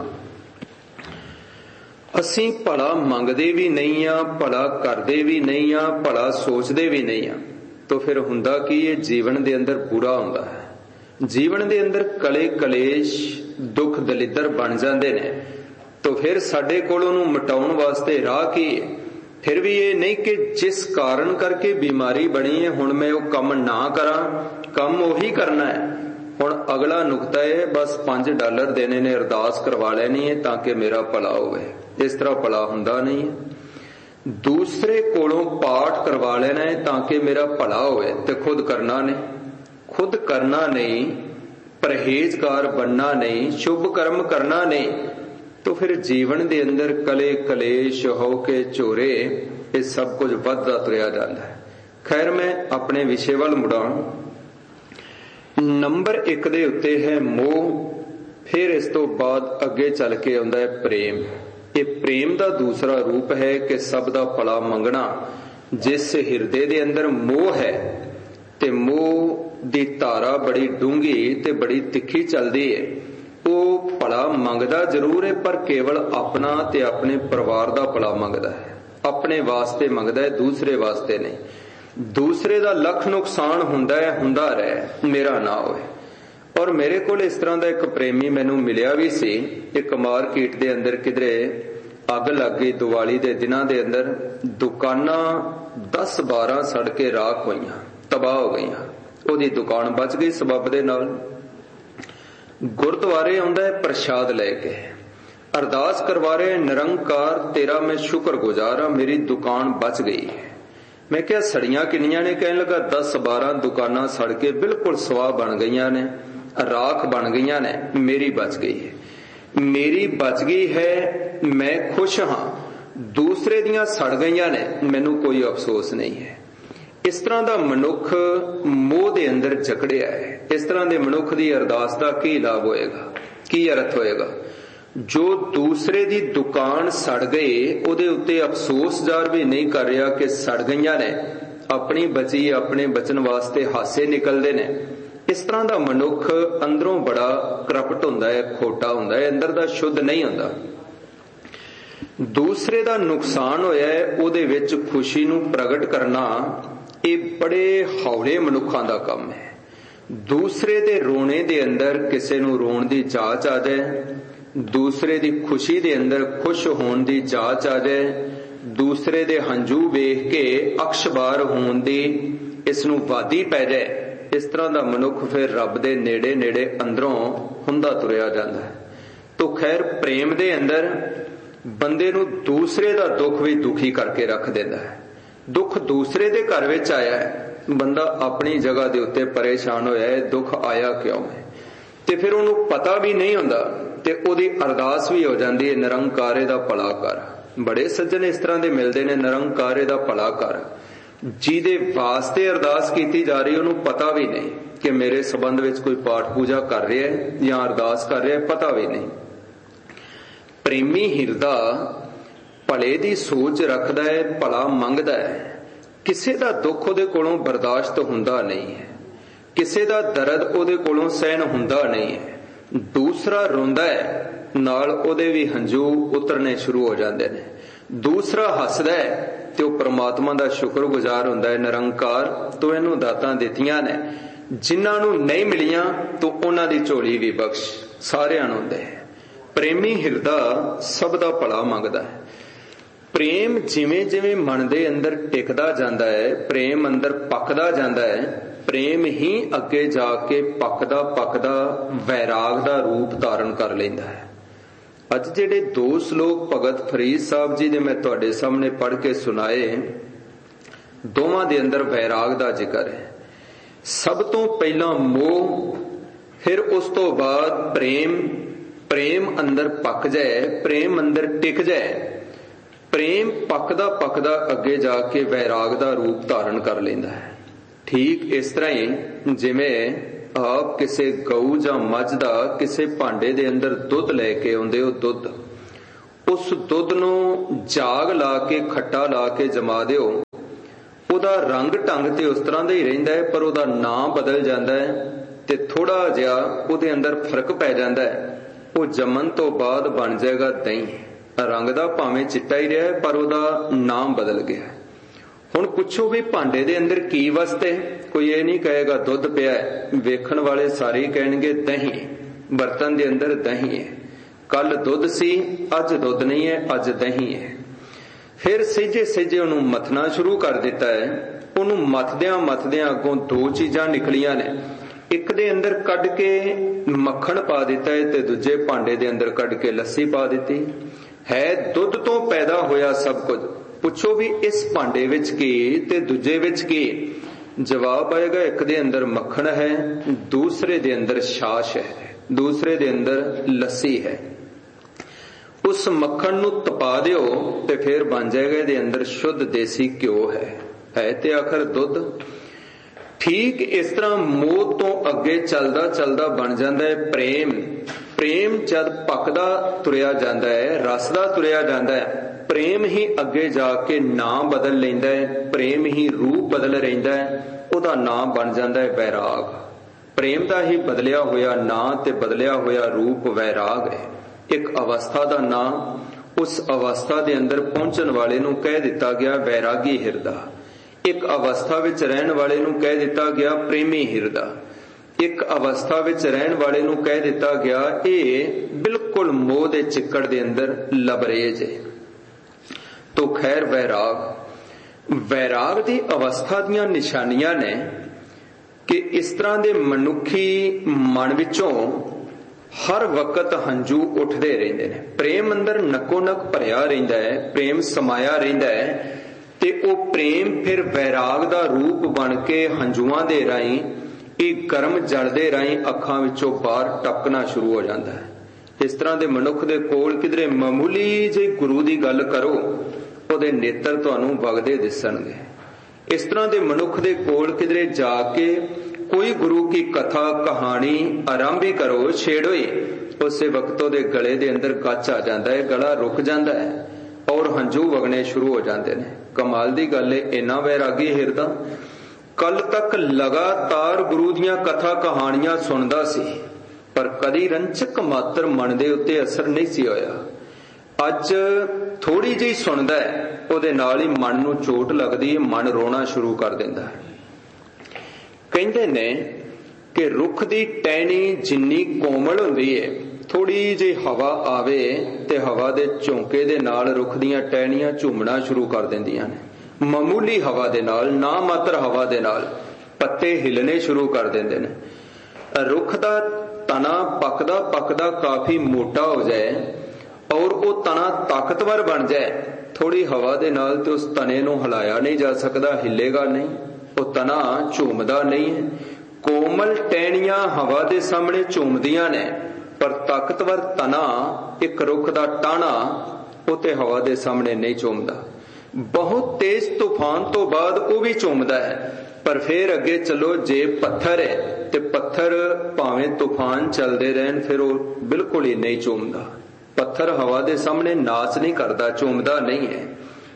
असीं भला मंगदे भी नहीं आ, भला करदे भी नहीं आ, भला सोचदे भी नहीं आ, तो फिर हुंदा कि ये जीवन दे अंदर बुरा हुंदा है। जीवन दे अंदर कले कलेश दुख दलिद्दर बन जांदे ने। तो फिर साडे कोल उहनूं मिटाउण वास्ते राह की है। फिर भी ये नहीं कि जिस कारण करके बीमारी बनी है हुण मैं वो कम ना करा, कम उही करना है। हुण अगला नुकता है बस $5 देने ने, अरदास करवा लेनी है ताकि मेरा भला होवे। इस तरह भला हुंदा नहीं है। दूसरे कोलों पाठ करवा लेना है ताकि मेरा भला होवे, ते खुद करना नहीं। खुद करना नहीं, परहेजगार बनना नहीं, शुभ कर्म करना नहीं, तो फिर जीवन दे अंदर कले कलेश हो के झोरे ये सब कुछ वधदा तुरिया जांदा है। खैर मैं अपने विषय वल मुड़ां। नंबर 1 दे उत्ते है मोह, फिर इस तो बाद अगे चल के आउंदा है प्रेम। ये प्रेम दा दूसरा रूप है कि सब दा भला मंगना। जिस हिरदे दे अंदर मोह है ते मोह दी धारा बड़ी डूंगी ते बड़ी तिखी चलदी है, वो भला मंगदा जरूर है पर केवल अपना ते अपने परिवार दा भला मंगदा है। अपने वास्ते मंगदा है, दूसरे वास्ते नहीं। दूसरे दा लख नुकसान हुंदा है, हुंदा रहे, मेरा ना होए। और मेरे कोल इस तरह दा एक प्रेमी मैनू मिलिया भी सी। एक मार्केट दे अंदर किधरे अग लग गई दिवाली दे दिनां दे अंदर, दुकानां 10-12 सड़ के राख होईयां, तबाह हो गईयां। ओदी दुकान बच गई सबब दे नाल। गुरुद्वारे आउंदा है प्रसाद लेके, अरदास करवा रहे, निरंकार तेरा मैं शुक्रगुजार हां, मेरी दुकान बच गई है। मैं क्या सड़ियां किन्नियां ने? कहने लगा 10-12 दुकानां सड़ के बिल्कुल स्वाह बन गईयां ने, राख बन गईयां ने, मेरी बच गई है। मेरी बच गई है, मैं खुश हां। दूसरे दियां सड़ गईयां ने, मैनू कोई अफसोस नहीं है। इस तरह दा मनुख मोह दे अंदर जकड़िया है। इस तरह दे मनुख दी अरदास दा की लाभ होएगा, की अर्थ होएगा? जो दूसरे दी दुकान सड़ गई ओदे उत्ते अफसोस जार भी नहीं कर रहा कि सड़ गईयां ने, अपनी बची अपने बचन वास्ते हासे निकलदे ने। इस तरह दा मनुख अंदरों बड़ा करप्ट हुंदा है, खोटा हुंदा है, अंदर दा शुद्ध नहीं हुंदा। दूसरे दा नुकसान होया है ओदे विच खुशी नूं प्रगट करना ये बड़े हौले मनुखां दा काम है। दूसरे दे रोने दे अंदर किसे नूं रोण दी जाच आ जाए, दूसरे दी खुशी दे अंदर खुश होण दी जाच आ जाए, दूसरे दे हंझू वेख के अक्षबार होण दी इस नूं वादी पै जाए, इस तरह दा मनुख फिर रब दे नेड़े नेड़े अंदरों हुंदा तुरिया जांदा है। तो खैर प्रेम दे अंदर बंदे नूं दूसरे दा दुख भी दुखी करके रख देंदा है। दुख दूसरे दे घर विच आया है, बंदा अपनी जगह दे उत्ते परेशान होया है, दुख आया क्यों है, ते फिर उहनूं पता भी नहीं हुंदा ते ओदी अरदास भी हो जांदी है, निरंकारे दा भला कर। बड़े सज्जन इस तरह दे मिलदे ने, निरंकारे दा भला कर, जिहदे वास्ते अरदास कीती जा रही उहनूं पता भी नहीं कि मेरे संबंध विच कोई पाठ पूजा कर रहा है या अरदास कर रहा है, पता भी नहीं। प्रेमी हिरदा भले दी सोच रखदा है, भला मंगदा है, किसे दा दुख उहदे कोलों बर्दाश्त हुंदा नहीं है, किसे दा दर्द उहदे कोलों सहन हुंदा नहीं है। दूसरा रोंदा है, नाल उहदे भी हंझू उतरने शुरू हो जांदे ने। दूसरा हसदा है ते ओह परमात्मा दा शुक्रगुजार हुंदा है, निरंकार तो इहनूं दातां दित्तियां ने, जिन्हां नूं नहीं मिलियां तो उहनां दी झोली भी बख्श, सारिआं नूं दे। प्रेमी हिरदा सब दा भला मंगदा है। प्रेम जिवें जिवें मन दे अंदर टिकदा जांदा है, प्रेम अंदर पकदा जांदा है, प्रेम ही अगे जाके पकदा पकदा वैराग दा रूप धारण कर लैंदा है। अज जिहड़े 2 श्लोक भगत फरीद साहब जी ने मैं तुहाडे सामने पढ़ के सुनाए, दोवां दे अंदर वैराग दा जिक्र है। सब तो पहला मोह, फिर उस तो बाद प्रेम। प्रेम अंदर पक जाए, प्रेम अंदर टिक जाए, ਪ੍ਰੇਮ ਪੱਕਦਾ ਪੱਕਦਾ ਅੱਗੇ ਜਾ ਕੇ ਵੈਰਾਗ ਦਾ ਰੂਪ ਧਾਰਨ ਕਰ ਲੈਂਦਾ ਹੈ। ਠੀਕ ਇਸ ਤਰ੍ਹਾਂ ਹੀ ਜਿਵੇਂ ਆਪ ਕਿਸੇ ਗਊ ਜਾਂ ਮੱਝ ਦਾ ਕਿਸੇ ਭਾਂਡੇ ਦੇ ਅੰਦਰ ਦੁੱਧ ਲੈ ਕੇ ਆਉਂਦੇ ਹੋ, ਦੁੱਧ, ਉਸ ਦੁੱਧ ਨੂੰ ਜਾਗ ਲਾ ਕੇ ਖੱਟਾ ਲਾ ਕੇ ਜਮਾ ਦਿਓ, ਉਹਦਾ ਰੰਗ ਢੰਗ ਤੇ ਉਸ ਤਰ੍ਹਾਂ ਦਾ ਹੀ ਰਹਿੰਦਾ ਹੈ, ਪਰ ਉਹਦਾ ਨਾਂ ਬਦਲ ਜਾਂਦਾ ਹੈ ਤੇ ਥੋੜਾ ਜਿਹਾ ਉਹਦੇ ਅੰਦਰ ਫਰਕ ਪੈ ਜਾਂਦਾ ਹੈ। ਉਹ ਜੰਮਣ ਤੋਂ ਬਾਅਦ ਬਣ ਜਾਏਗਾ ਦਹੀਂ। ਰੰਗ ਦਾ ਭਾਵੇਂ ਚਿੱਟਾ ਹੀ ਰਿਹਾ ਪਰ ਉਹਦਾ ਨਾਮ ਬਦਲ ਗਿਆ। ਹੁਣ ਪੁੱਛੋ ਵੀ ਭਾਂਡੇ ਦੇ ਅੰਦਰ ਕੀ ਵਸਤ ਹੈ? ਕੋਈ ਇਹ ਨਹੀਂ ਕਹੇਗਾ ਦੁੱਧ ਪਿਆ ਹੈ, ਵੇਖਣ ਵਾਲੇ ਸਾਰੇ ਕਹਿਣਗੇ ਦਹੀਂ, ਬਰਤਨ ਦੇ ਅੰਦਰ ਦਹੀਂ ਹੈ। ਕੱਲ ਦੁੱਧ ਸੀ, ਅੱਜ ਦੁੱਧ ਨਹੀਂ ਹੈ, ਅੱਜ ਦਹੀਂ ਹੈ। ਫਿਰ ਸਹਿਜੇ ਸਹਿਜੇ ਉਹਨੂੰ ਮਥਣਾ ਸ਼ੁਰੂ ਕਰ ਦਿੱਤਾ ਹੈ। ਉਹਨੂੰ ਮਥਦਿਆਂ ਮਥਦਿਆਂ ਅੱਗੋਂ ਦੋ ਚੀਜ਼ਾਂ ਨਿਕਲੀਆਂ ਨੇ। ਇੱਕ ਦੇ ਅੰਦਰ ਕੱਢ ਕੇ ਮੱਖਣ ਪਾ ਦਿੱਤਾ ਹੈ ਤੇ ਦੂਜੇ ਭਾਂਡੇ ਦੇ ਅੰਦਰ ਕੱਢ ਕੇ ਲੱਸੀ ਪਾ ਦਿੱਤੀ ਹੈ। ਦੁੱਧ ਤੋਂ ਪੈਦਾ ਹੋਇਆ ਸਭ ਕੁਝ। ਪੁੱਛੋ ਵੀ ਇਸ ਭਾਂਡੇ ਵਿੱਚ ਕੀ ਤੇ ਦੂਜੇ ਵਿੱਚ ਕੀ? ਜਵਾਬ ਆਏਗਾ ਇੱਕ ਦੇ ਅੰਦਰ ਮੱਖਣ ਹੈ, ਦੂਸਰੇ ਦੇ ਅੰਦਰ ਛਾਛ ਹੈ, ਦੂਸਰੇ ਦੇ ਅੰਦਰ ਲੱਸੀ ਹੈ। ਉਸ ਮੱਖਣ ਨੂੰ ਤਪਾ ਦਿਓ ਤੇ ਫਿਰ ਬਣ ਜਾਏਗਾ ਇਹਦੇ ਅੰਦਰ ਸ਼ੁੱਧ ਦੇਸੀ ਘਿਓ ਹੈ ਤੇ ਆਖਰ ਦੁੱਧ। ਠੀਕ ਇਸ ਤਰ੍ਹਾਂ ਮੋਹ ਤੋਂ ਅੱਗੇ ਚੱਲਦਾ ਚੱਲਦਾ ਬਣ ਜਾਂਦਾ ਹੈ ਪ੍ਰੇਮ। ਪ੍ਰੇਮ ਜਦ ਪੱਕਦਾ ਤੁਰਿਆ ਜਾਂਦਾ ਹੈ, ਰਸਦਾ ਤੁਰਿਆ ਜਾਂਦਾ ਹੈ, ਪ੍ਰੇਮ ਹੀ ਅੱਗੇ ਜਾ ਕੇ ਨਾਂ ਬਦਲ ਲੈਂਦਾ ਹੈ, ਪ੍ਰੇਮ ਹੀ ਰੂਪ ਬਦਲ ਰਹਿੰਦਾ ਹੈ। ਉਹਦਾ ਨਾਂ ਬਣ ਜਾਂਦਾ ਹੈ ਵੈਰਾਗ। ਪ੍ਰੇਮ ਦਾ ਹੀ ਬਦਲਿਆ ਹੋਇਆ ਨਾਂ ਤੇ ਬਦਲਿਆ ਹੋਇਆ ਰੂਪ ਵੈਰਾਗ ਹੈ। ਇੱਕ ਅਵਸਥਾ ਦਾ ਨਾਂ, ਉਸ ਅਵਸਥਾ ਦੇ ਅੰਦਰ ਪਹੁੰਚਣ ਵਾਲੇ ਨੂੰ ਕਹਿ ਦਿੱਤਾ ਗਿਆ ਵੈਰਾਗੀ ਹਿਰਦਾ। ਇੱਕ ਅਵਸਥਾ ਵਿੱਚ ਰਹਿਣ ਵਾਲੇ ਨੂੰ ਕਹਿ ਦਿੱਤਾ ਗਿਆ ਪ੍ਰੇਮੀ ਹਿਰਦਾ। ਇੱਕ ਅਵਸਥਾ ਵਿੱਚ ਰਹਿਣ ਵਾਲੇ ਨੂੰ ਕਹਿ ਦਿੱਤਾ ਗਿਆ ਇਹ ਬਿਲਕੁਲ ਮੋਹ ਦੇ ਚਿੱਕੜ ਦੇ ਅੰਦਰ ਲਬਰੇਜ ਹੈ। ਤੋ ਖੈਰ ਵੈਰਾਗ ਦੀ ਅਵਸਥਾ ਦੀਆਂ ਨਿਸ਼ਾਨੀਆਂ ਨੇ ਕਿ ਇਸ ਤਰ੍ਹਾਂ ਦੇ ਮਨੁੱਖੀ ਮਨ ਵਿੱਚੋਂ ਹਰ ਵਕਤ ਹੰਝੂ ਉੱਠਦੇ ਰਹਿੰਦੇ ਨੇ। ਪ੍ਰੇਮ ਅੰਦਰ ਨੱਕੋ ਨੱਕ ਭਰਿਆ ਰਹਿੰਦਾ ਹੈ, ਪ੍ਰੇਮ ਸਮਾਇਆ ਰਹਿੰਦਾ ਹੈ ਤੇ ਉਹ ਪ੍ਰੇਮ ਫਿਰ ਵੈਰਾਗ ਦਾ ਰੂਪ ਬਣ ਕੇ ਹੰਝੂਆਂ ਦੇ ਰਾਹੀਂ, ਇਹ ਗਰਮ ਜਲ ਦੇ ਰਾਹੀਂ ਅੱਖਾਂ ਵਿੱਚੋਂ ਬਾਹਰ ਟਪਕਣਾ ਸ਼ੁਰੂ ਹੋ ਜਾਂਦਾ ਹੈ। ਇਸ ਤਰ੍ਹਾਂ ਦੇ ਮਨੁੱਖ ਦੇ ਕੋਲ ਕਿਧਰੇ ਮਾਮੂਲੀ ਜਿਹੀ ਗੁਰੂ ਦੀ ਗੱਲ ਕਰੋ, ਉਹਦੇ ਨੇਤਰ ਤੁਹਾਨੂੰ ਵਗਦੇ ਦਿਸਣਗੇ। ਇਸ ਤਰ੍ਹਾਂ ਦੇ ਮਨੁੱਖ ਦੇ ਕੋਲ ਕਿਧਰੇ ਜਾ ਕੇ ਕੋਈ ਗੁਰੂ ਕੀ ਕਥਾ ਕਹਾਣੀ ਆਰੰਭ ਹੀ ਕਰੋ, ਛੇੜੋ ਹੀ, ਉਸੇ ਵਕਤ ਉਹਦੇ ਗਲੇ ਦੇ ਅੰਦਰ ਕੱਚ ਆ ਜਾਂਦਾ ਹੈ, ਗਲਾ ਰੁਕ ਜਾਂਦਾ ਹੈ ਔਰ ਹੰਝੂ ਵਗਣੇ ਸ਼ੁਰੂ ਹੋ ਜਾਂਦੇ ਨੇ। ਕਮਾਲ ਦੀ ਗੱਲ ਹੈ, ਇੰਨਾ ਵੈਰਾਗੀ ਹਿਰਦਾ ਕੱਲ ਤੱਕ ਲਗਾਤਾਰ ਗੁਰੂ ਦੀਆਂ ਕਥਾ ਕਹਾਣੀਆਂ ਸੁਣਦਾ ਸੀ ਪਰ ਕਦੀ ਰੰਚਕ ਮਾਤਰ ਮਨ ਦੇ ਉੱਤੇ ਅਸਰ ਨਹੀਂ ਸੀ ਹੋਇਆ। ਅੱਜ ਥੋੜੀ ਜਿਹੀ ਸੁਣਦਾ ਹੈ, ਉਹਦੇ ਨਾਲ ਹੀ ਮਨ ਨੂੰ ਚੋਟ ਲੱਗਦੀ ਹੈ, ਮਨ ਰੋਣਾ ਸ਼ੁਰੂ ਕਰ ਦਿੰਦਾ ਹੈ। ਕਹਿੰਦੇ ਨੇ ਕਿ ਰੁੱਖ ਦੀ ਟਹਿਣੀ ਜਿੰਨੀ ਕੋਮਲ ਹੁੰਦੀ ਹੈ, ਥੋੜੀ ਜਿਹੀ ਹਵਾ ਆਵੇ ਤੇ ਹਵਾ ਦੇ ਝੋਂਕੇ ਦੇ ਨਾਲ ਰੁੱਖ ਦੀਆਂ ਟਹਿਣੀਆਂ ਝੂਮਣਾ ਸ਼ੁਰੂ ਕਰ ਦਿੰਦੀਆਂ ਨੇ। ਮਾਮੂਲੀ ਹਵਾ ਦੇ ਨਾਲ, ਨਾ ਮਾਤਰ ਹਵਾ ਦੇ ਨਾਲ ਪੱਤੇ ਹਿੱਲਣੇ ਸ਼ੁਰੂ ਕਰ ਦਿੰਦੇ ਨੇ। ਰੁੱਖ ਦਾ ਤਣਾ ਪੱਕਦਾ ਪੱਕਦਾ ਕਾਫੀ ਮੋਟਾ ਹੋ ਜਾਏ ਔਰ ਉਹ ਤਣਾ ਤਾਕਤਵਰ ਬਣ ਜਾਏ, ਥੋੜੀ ਹਵਾ ਦੇ ਨਾਲ ਤੇ ਉਸ ਤਣੇ ਨੂੰ ਹਿਲਾਇਆ ਨਹੀਂ ਜਾ ਸਕਦਾ, ਹਿੱਲੇਗਾ ਨਹੀਂ, ਉਹ ਤਣਾ ਝੂਮਦਾ ਨਹੀਂ ਹੈ। ਕੋਮਲ ਟਹਿਣੀਆਂ ਹਵਾ ਦੇ ਸਾਹਮਣੇ ਝੂਮਦੀਆਂ ਨੇ ਪਰ ਤਾਕਤਵਰ ਤਣਾ, ਇੱਕ ਰੁੱਖ ਦਾ ਟਾਹਣਾ, ਉਹ ਤੇ ਹਵਾ ਦੇ ਸਾਹਮਣੇ ਨਹੀਂ ਝੂਮਦਾ। ਬਹੁਤ ਤੇਜ਼ ਤੂਫਾਨ ਤੋਂ ਬਾਅਦ ਉਹ ਵੀ ਝੂਮਦਾ ਹੈ ਪਰ ਫਿਰ ਅੱਗੇ ਚਲੋ, ਜੇ ਪੱਥਰ ਹੈ ਤੇ ਪੱਥਰ ਭਾਵੇਂ ਤੂਫਾਨ ਚੱਲਦੇ ਰਹਿਣ ਫਿਰ ਉਹ ਬਿਲਕੁਲ ਹੀ ਨਹੀਂ ਝੂਮਦਾ। ਪੱਥਰ ਹਵਾ ਦੇ ਸਾਹਮਣੇ ਨਾਚ ਨਹੀਂ ਕਰਦਾ, ਝੂਮਦਾ ਨਹੀਂ ਹੈ।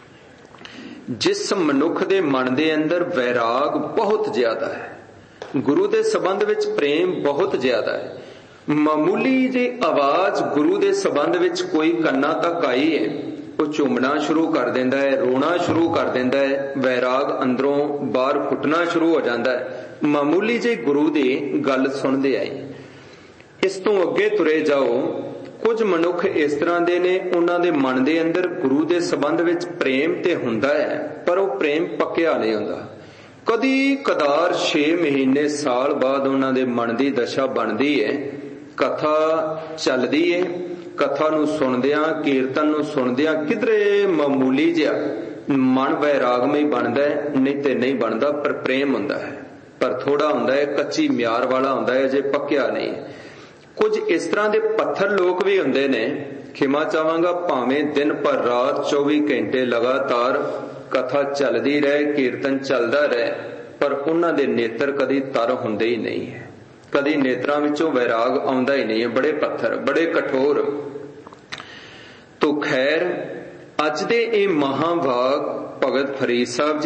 ਜਿਸ ਮਨੁੱਖ ਦੇ ਮਨ ਦੇ ਅੰਦਰ ਵੈਰਾਗ ਬਹੁਤ ਜ਼ਿਆਦਾ ਹੈ, ਗੁਰੂ ਦੇ ਸੰਬੰਧ ਵਿੱਚ ਪ੍ਰੇਮ ਬਹੁਤ ਜ਼ਿਆਦਾ ਹੈ, ਮਾਮੂਲੀ ਜਿਹੀ ਆਵਾਜ਼ ਗੁਰੂ ਦੇ ਸੰਬੰਧ ਵਿੱਚ ਕੋਈ ਕੰਨਾਂ ਤੱਕ ਆਈ ਹੈ, ਉਹ ਝੂਮਣਾ ਸ਼ੁਰੂ ਕਰ ਦਿੰਦਾ ਹੈ, ਰੋਣਾ ਸ਼ੁਰੂ ਕਰ ਦਿੰਦਾ ਹੈ, ਵੈਰਾਗ ਅੰਦਰੋਂ ਬਾਹਰ ਫੁੱਟਣਾ ਸ਼ੁਰੂ ਹੋ ਜਾਂਦਾ ਹੈ, ਮਾਮੂਲੀ ਜਿਹੀ ਗੁਰੂ ਦੀ ਗੱਲ ਸੁਣਦੇ ਆਏ। ਇਸ ਤੋਂ ਅੱਗੇ ਤੁਰੇ ਜਾਓ, ਕੁਝ ਮਨੁੱਖ ਇਸ ਤਰ੍ਹਾਂ ਦੇ ਨੇ, ਉਹਨਾਂ ਦੇ ਮਨ ਦੇ ਅੰਦਰ ਗੁਰੂ ਦੇ ਸੰਬੰਧ ਵਿੱਚ ਪ੍ਰੇਮ ਤੇ ਹੁੰਦਾ ਹੈ ਪਰ ਉਹ ਪ੍ਰੇਮ ਪੱਕਿਆ ਨਹੀਂ ਹੁੰਦਾ। ਕਦੀ ਕਦਾਰ 6 ਮਹੀਨੇ ਸਾਲ ਬਾਅਦ ਉਹਨਾਂ ਦੇ ਮਨ ਦੀ ਦਸ਼ਾ ਬਣਦੀ ਹੈ, ਕਥਾ ਚੱਲਦੀ ਹੈ, ਕਥਾ ਨੂੰ ਸੁਣਦਿਆਂ, ਕੀਰਤਨ ਨੂੰ ਸੁਣਦਿਆਂ ਕਿਧਰੇ ਮਾਮੂਲੀ ਜਿਹਾ ਮਨ ਵੈਰਾਗਮਈ ਬਣਦਾ ਹੈ, ਨਹੀਂ ਤੇ ਨਹੀਂ ਬਣਦਾ, ਪਰ ਪ੍ਰੇਮ ਹੁੰਦਾ ਹੈ, ਪਰ ਥੋੜਾ ਹੁੰਦਾ ਹੈ, ਕੱਚੀ ਮਿਆਰ ਵਾਲਾ ਹੁੰਦਾ ਹੈ, ਜੇ ਪੱਕਿਆ ਨਹੀਂ। ਕੁਝ ਇਸ ਤਰ੍ਹਾਂ ਦੇ ਪੱਥਰ ਲੋਕ ਵੀ ਹੁੰਦੇ ਨੇ ਖਿਮਾ ਚਾਹਾਂਗਾ ਭਾਵੇਂ ਦਿਨ ਭਰ ਰਾਤ 24 ਘੰਟੇ ਲਗਾਤਾਰ ਕਥਾ ਚੱਲਦੀ ਰਹੇ, ਕੀਰਤਨ ਚੱਲਦਾ ਰਹੇ, ਪਰ ਉਹਨਾਂ ਦੇ ਨੇਤਰ ਕਦੀ ਤਰ ਹੁੰਦੇ ਹੀ ਨਹੀਂ ਹੈ, ਕਦੀ ਨੇਤਰਾਂ ਵਿੱਚੋਂ ਵੈਰਾਗ ਆਉਂਦਾ ਹੀ ਨਹੀਂ ਹੈ, ਬੜੇ ਪੱਥਰ, ਬੜੇ ਕਠੋਰ। ਤੋ ਖੈਰ ਅੱਜ ਦੇ ਇਹ ਮਹਾਂਵਾਕ ਭਗਤ ਫਰੀਦ ਸਾਹਿਬ